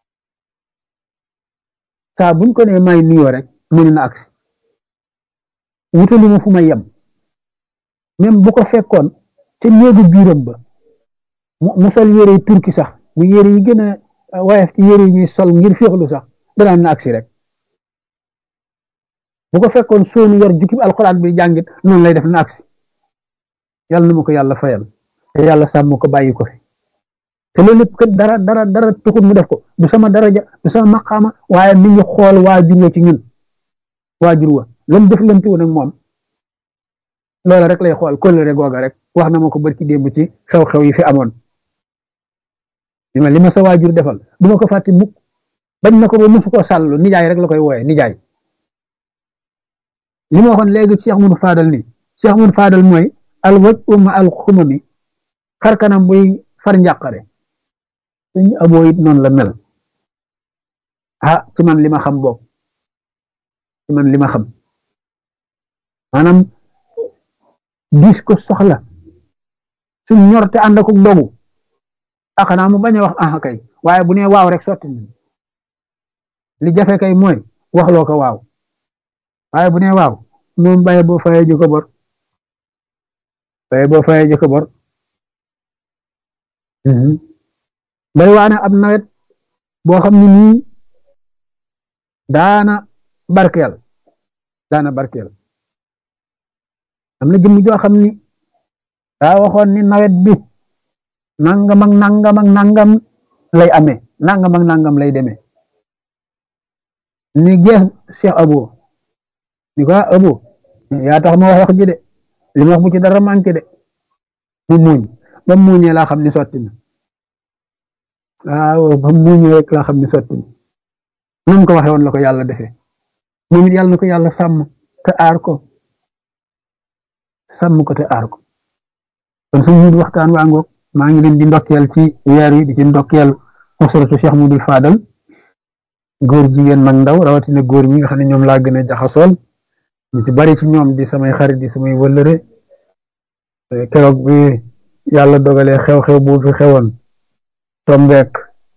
saa buñ ko nee may nuyoo rek mu ne na agsi wutalu ma fu may yem même bu ko fekkoon te néegu biiram ba mu sol yére yi turki sax mu yére yi gën a woyof ci yére yi ñuy sol ngir féexlu sax danaan na agsi rek bu ko fekkoon soonu yor jukkib alxuraan bi jàngit noonu lay def na agsi yàlla na ma ko yàlla fayal te yàlla sàmm ko bàyyi ko fi te loolu lépp kat dara dara dara tuxut mu def ko du sama daraja du sama maqaama waaye mi ngi xool waajur wa ci ñun waajur wa lam def lamti woon ak moom loola rek lay xool kóllëre googa rek wax na ma ko barki démb ci xew-xew yi fi amoon li ma li ma sa waajur defal du ma ko fàtte mukk bañ na ko ba musu ko sàllu nijaay rek la koy wooye nijaay li ma waxoon léegi Cheikh Ahmadou Fadal ni Cheikh Ahmadou Fadal mooy al waj umma al xumami xar kanam buy far njàqare suñu aboo it noonu la mel ah ci man li ma xam boog ci man li ma xam maanaam gis ko soxla suñ ñor te ànd ak dogu ah xanaa mu bañ a wax ah kay waaye bu nee waaw rek sotti li jafe kay mooy waxloo ko waaw waaye bu nee waaw moom baye boo fayee ji ko bor baye boo fayee ji ko bor bari waane ab nawet boo xam ne nii daana barkeel daana barkeel am na jëmm joo xam ni daa waxoon ni nawet bi nangam ak nangam ak nangam lay amee nangam ak nangam lay demee ni gees Cheikh Abo ni ko Abo yaa tax ma wax wax ji de li ma wax bu ci dara manqué de mu muuñ ba mu muuñee laa xam ni sotti na waaw ba mu muuñee rek laa xam ni sotti na nam ko waxee woon la ko yàlla defee moom it yàlla na ko yàlla sàmm te aar ko sàmm ko te aar ko kon suñu waxtaan waa ngoog maa ngi leen di ndokkeel ci weer wi di ci ndokkeel usratu Cheikh Ahmadul Fadal góor jigéen mag ndaw rawatina góor ñi nga xam ne ñoom laa gën a jaxasool ñu ci bari ci ñoom di samay xarit di samay wëllëre keroog bi yàlla dogalee xew-xew bu fi xewoon tombeek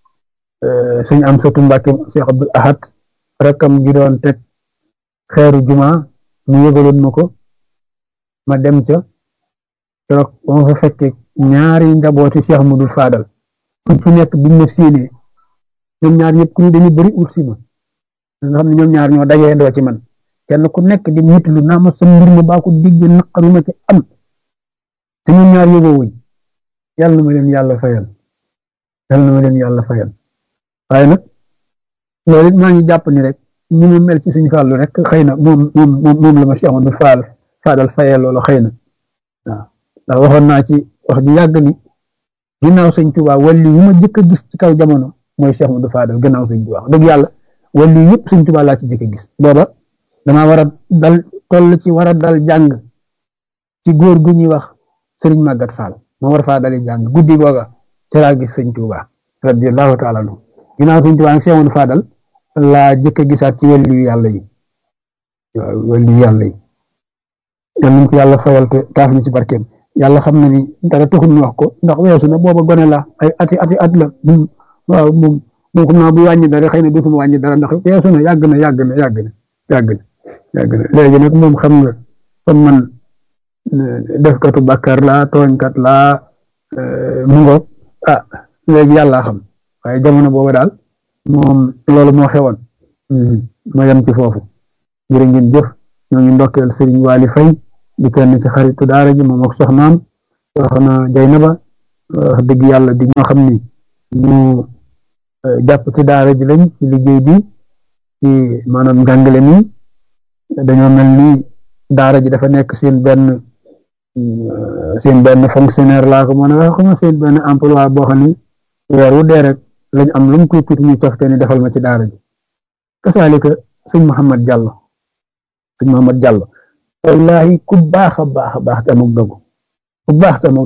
suñ am satu Mbàkke Cheikh Abdul Ahad rakkam gi doon teg xeeru juma mu yëgaloon ma ko ma dem ca keroog ba ma fa fekkee ñaari njabooti Cheikh Ahmadul Fadal ku ci nekk biñ ma siinee ñoom ñaar ñëpp ku ñu dañu bëri ut si ma nga xam ne ñoom ñaar ñoo dajee ndoo ci man kenn ku nekk di mitlu naa ma sa mbir ma baa ko digg naqaru ma ci am te ñoom ñaar yóbboo wuñ yàlla na ma leen yàlla fayal yàlla na ma leen yàlla fayal waaye nag loolu it maa ngi jàpp ni rek ñu mu mel ci suñu fàllu rek xëy na moom moom moom la ma Cheikh Ahmadou Fadal fayal loolu xëy na waaw ndax waxoon naa ci wax ju yàgg ni ginnaaw sëñ Tuubaa wàlli yu ma jëkk a gis ci kaw jamono mooy Cheikh Ahmadou Fadal gannaaw sëñ Tuubaa dëgg yàlla wàlli yëpp sëñ Tuubaa laa ci jëkk a gis booba damaa war a dal toll ci war a dal jàng ci góor gu ñuy wax sëriñ Màggat Fall moo war faa dali jàng guddi googa ci laa gis sëñ Tuubaa radiyallahu taala anhu ginnaaw sëñ Tuubaa nag Cheikh Ahmadou Fadal laa jëkk a gisaat ci wàlli yu yàlla yi waaw wàlli yu yàlla yi yal nañ ko yàlla fayal te taaf ñu ci barkeem yàlla xam na ni dara taxul ñu wax ko ndax weesu na booba gone la ay ati ati at la waaw moom moom xam naa bu wàññi dara xëy na dootuma wàññi dara ndax weesu na yàgg na yàgg na yàgg na yàgg na yàgg na léegi nag moom xam nga kon man defkatu bàkkaar laa tooñkat laa mu ngoog ah léegi yàlla xam waaye jamono booba daal moom loolu moo xewoon ma yem ci foofu jërë ngeen jëf ñoo ngi ndokkeel Serigne Waly Faye di kenn ci xaritu daara ji moom ak soxnaam soxna Jaynaba wax dëgg yàlla di ñoo xam ni ñu jàpp ci daara ji lañ ci liggéey bi ci maanaam njàngale mi dañoo mel ni daara ji dafa nekk seen benn seen benn fonctionnaire laa ko mën a wax xam seen benn emploi boo xam ni weer wu dee rek lañ am lu mu tuuti tuuti ñu cofte ni defal ma ci daara ji kasaalika sëñ Mouhamad Diallo sëñ Mouhamad Diallo wallahi ku baax a baax a baax te amul dogu ku baax te amul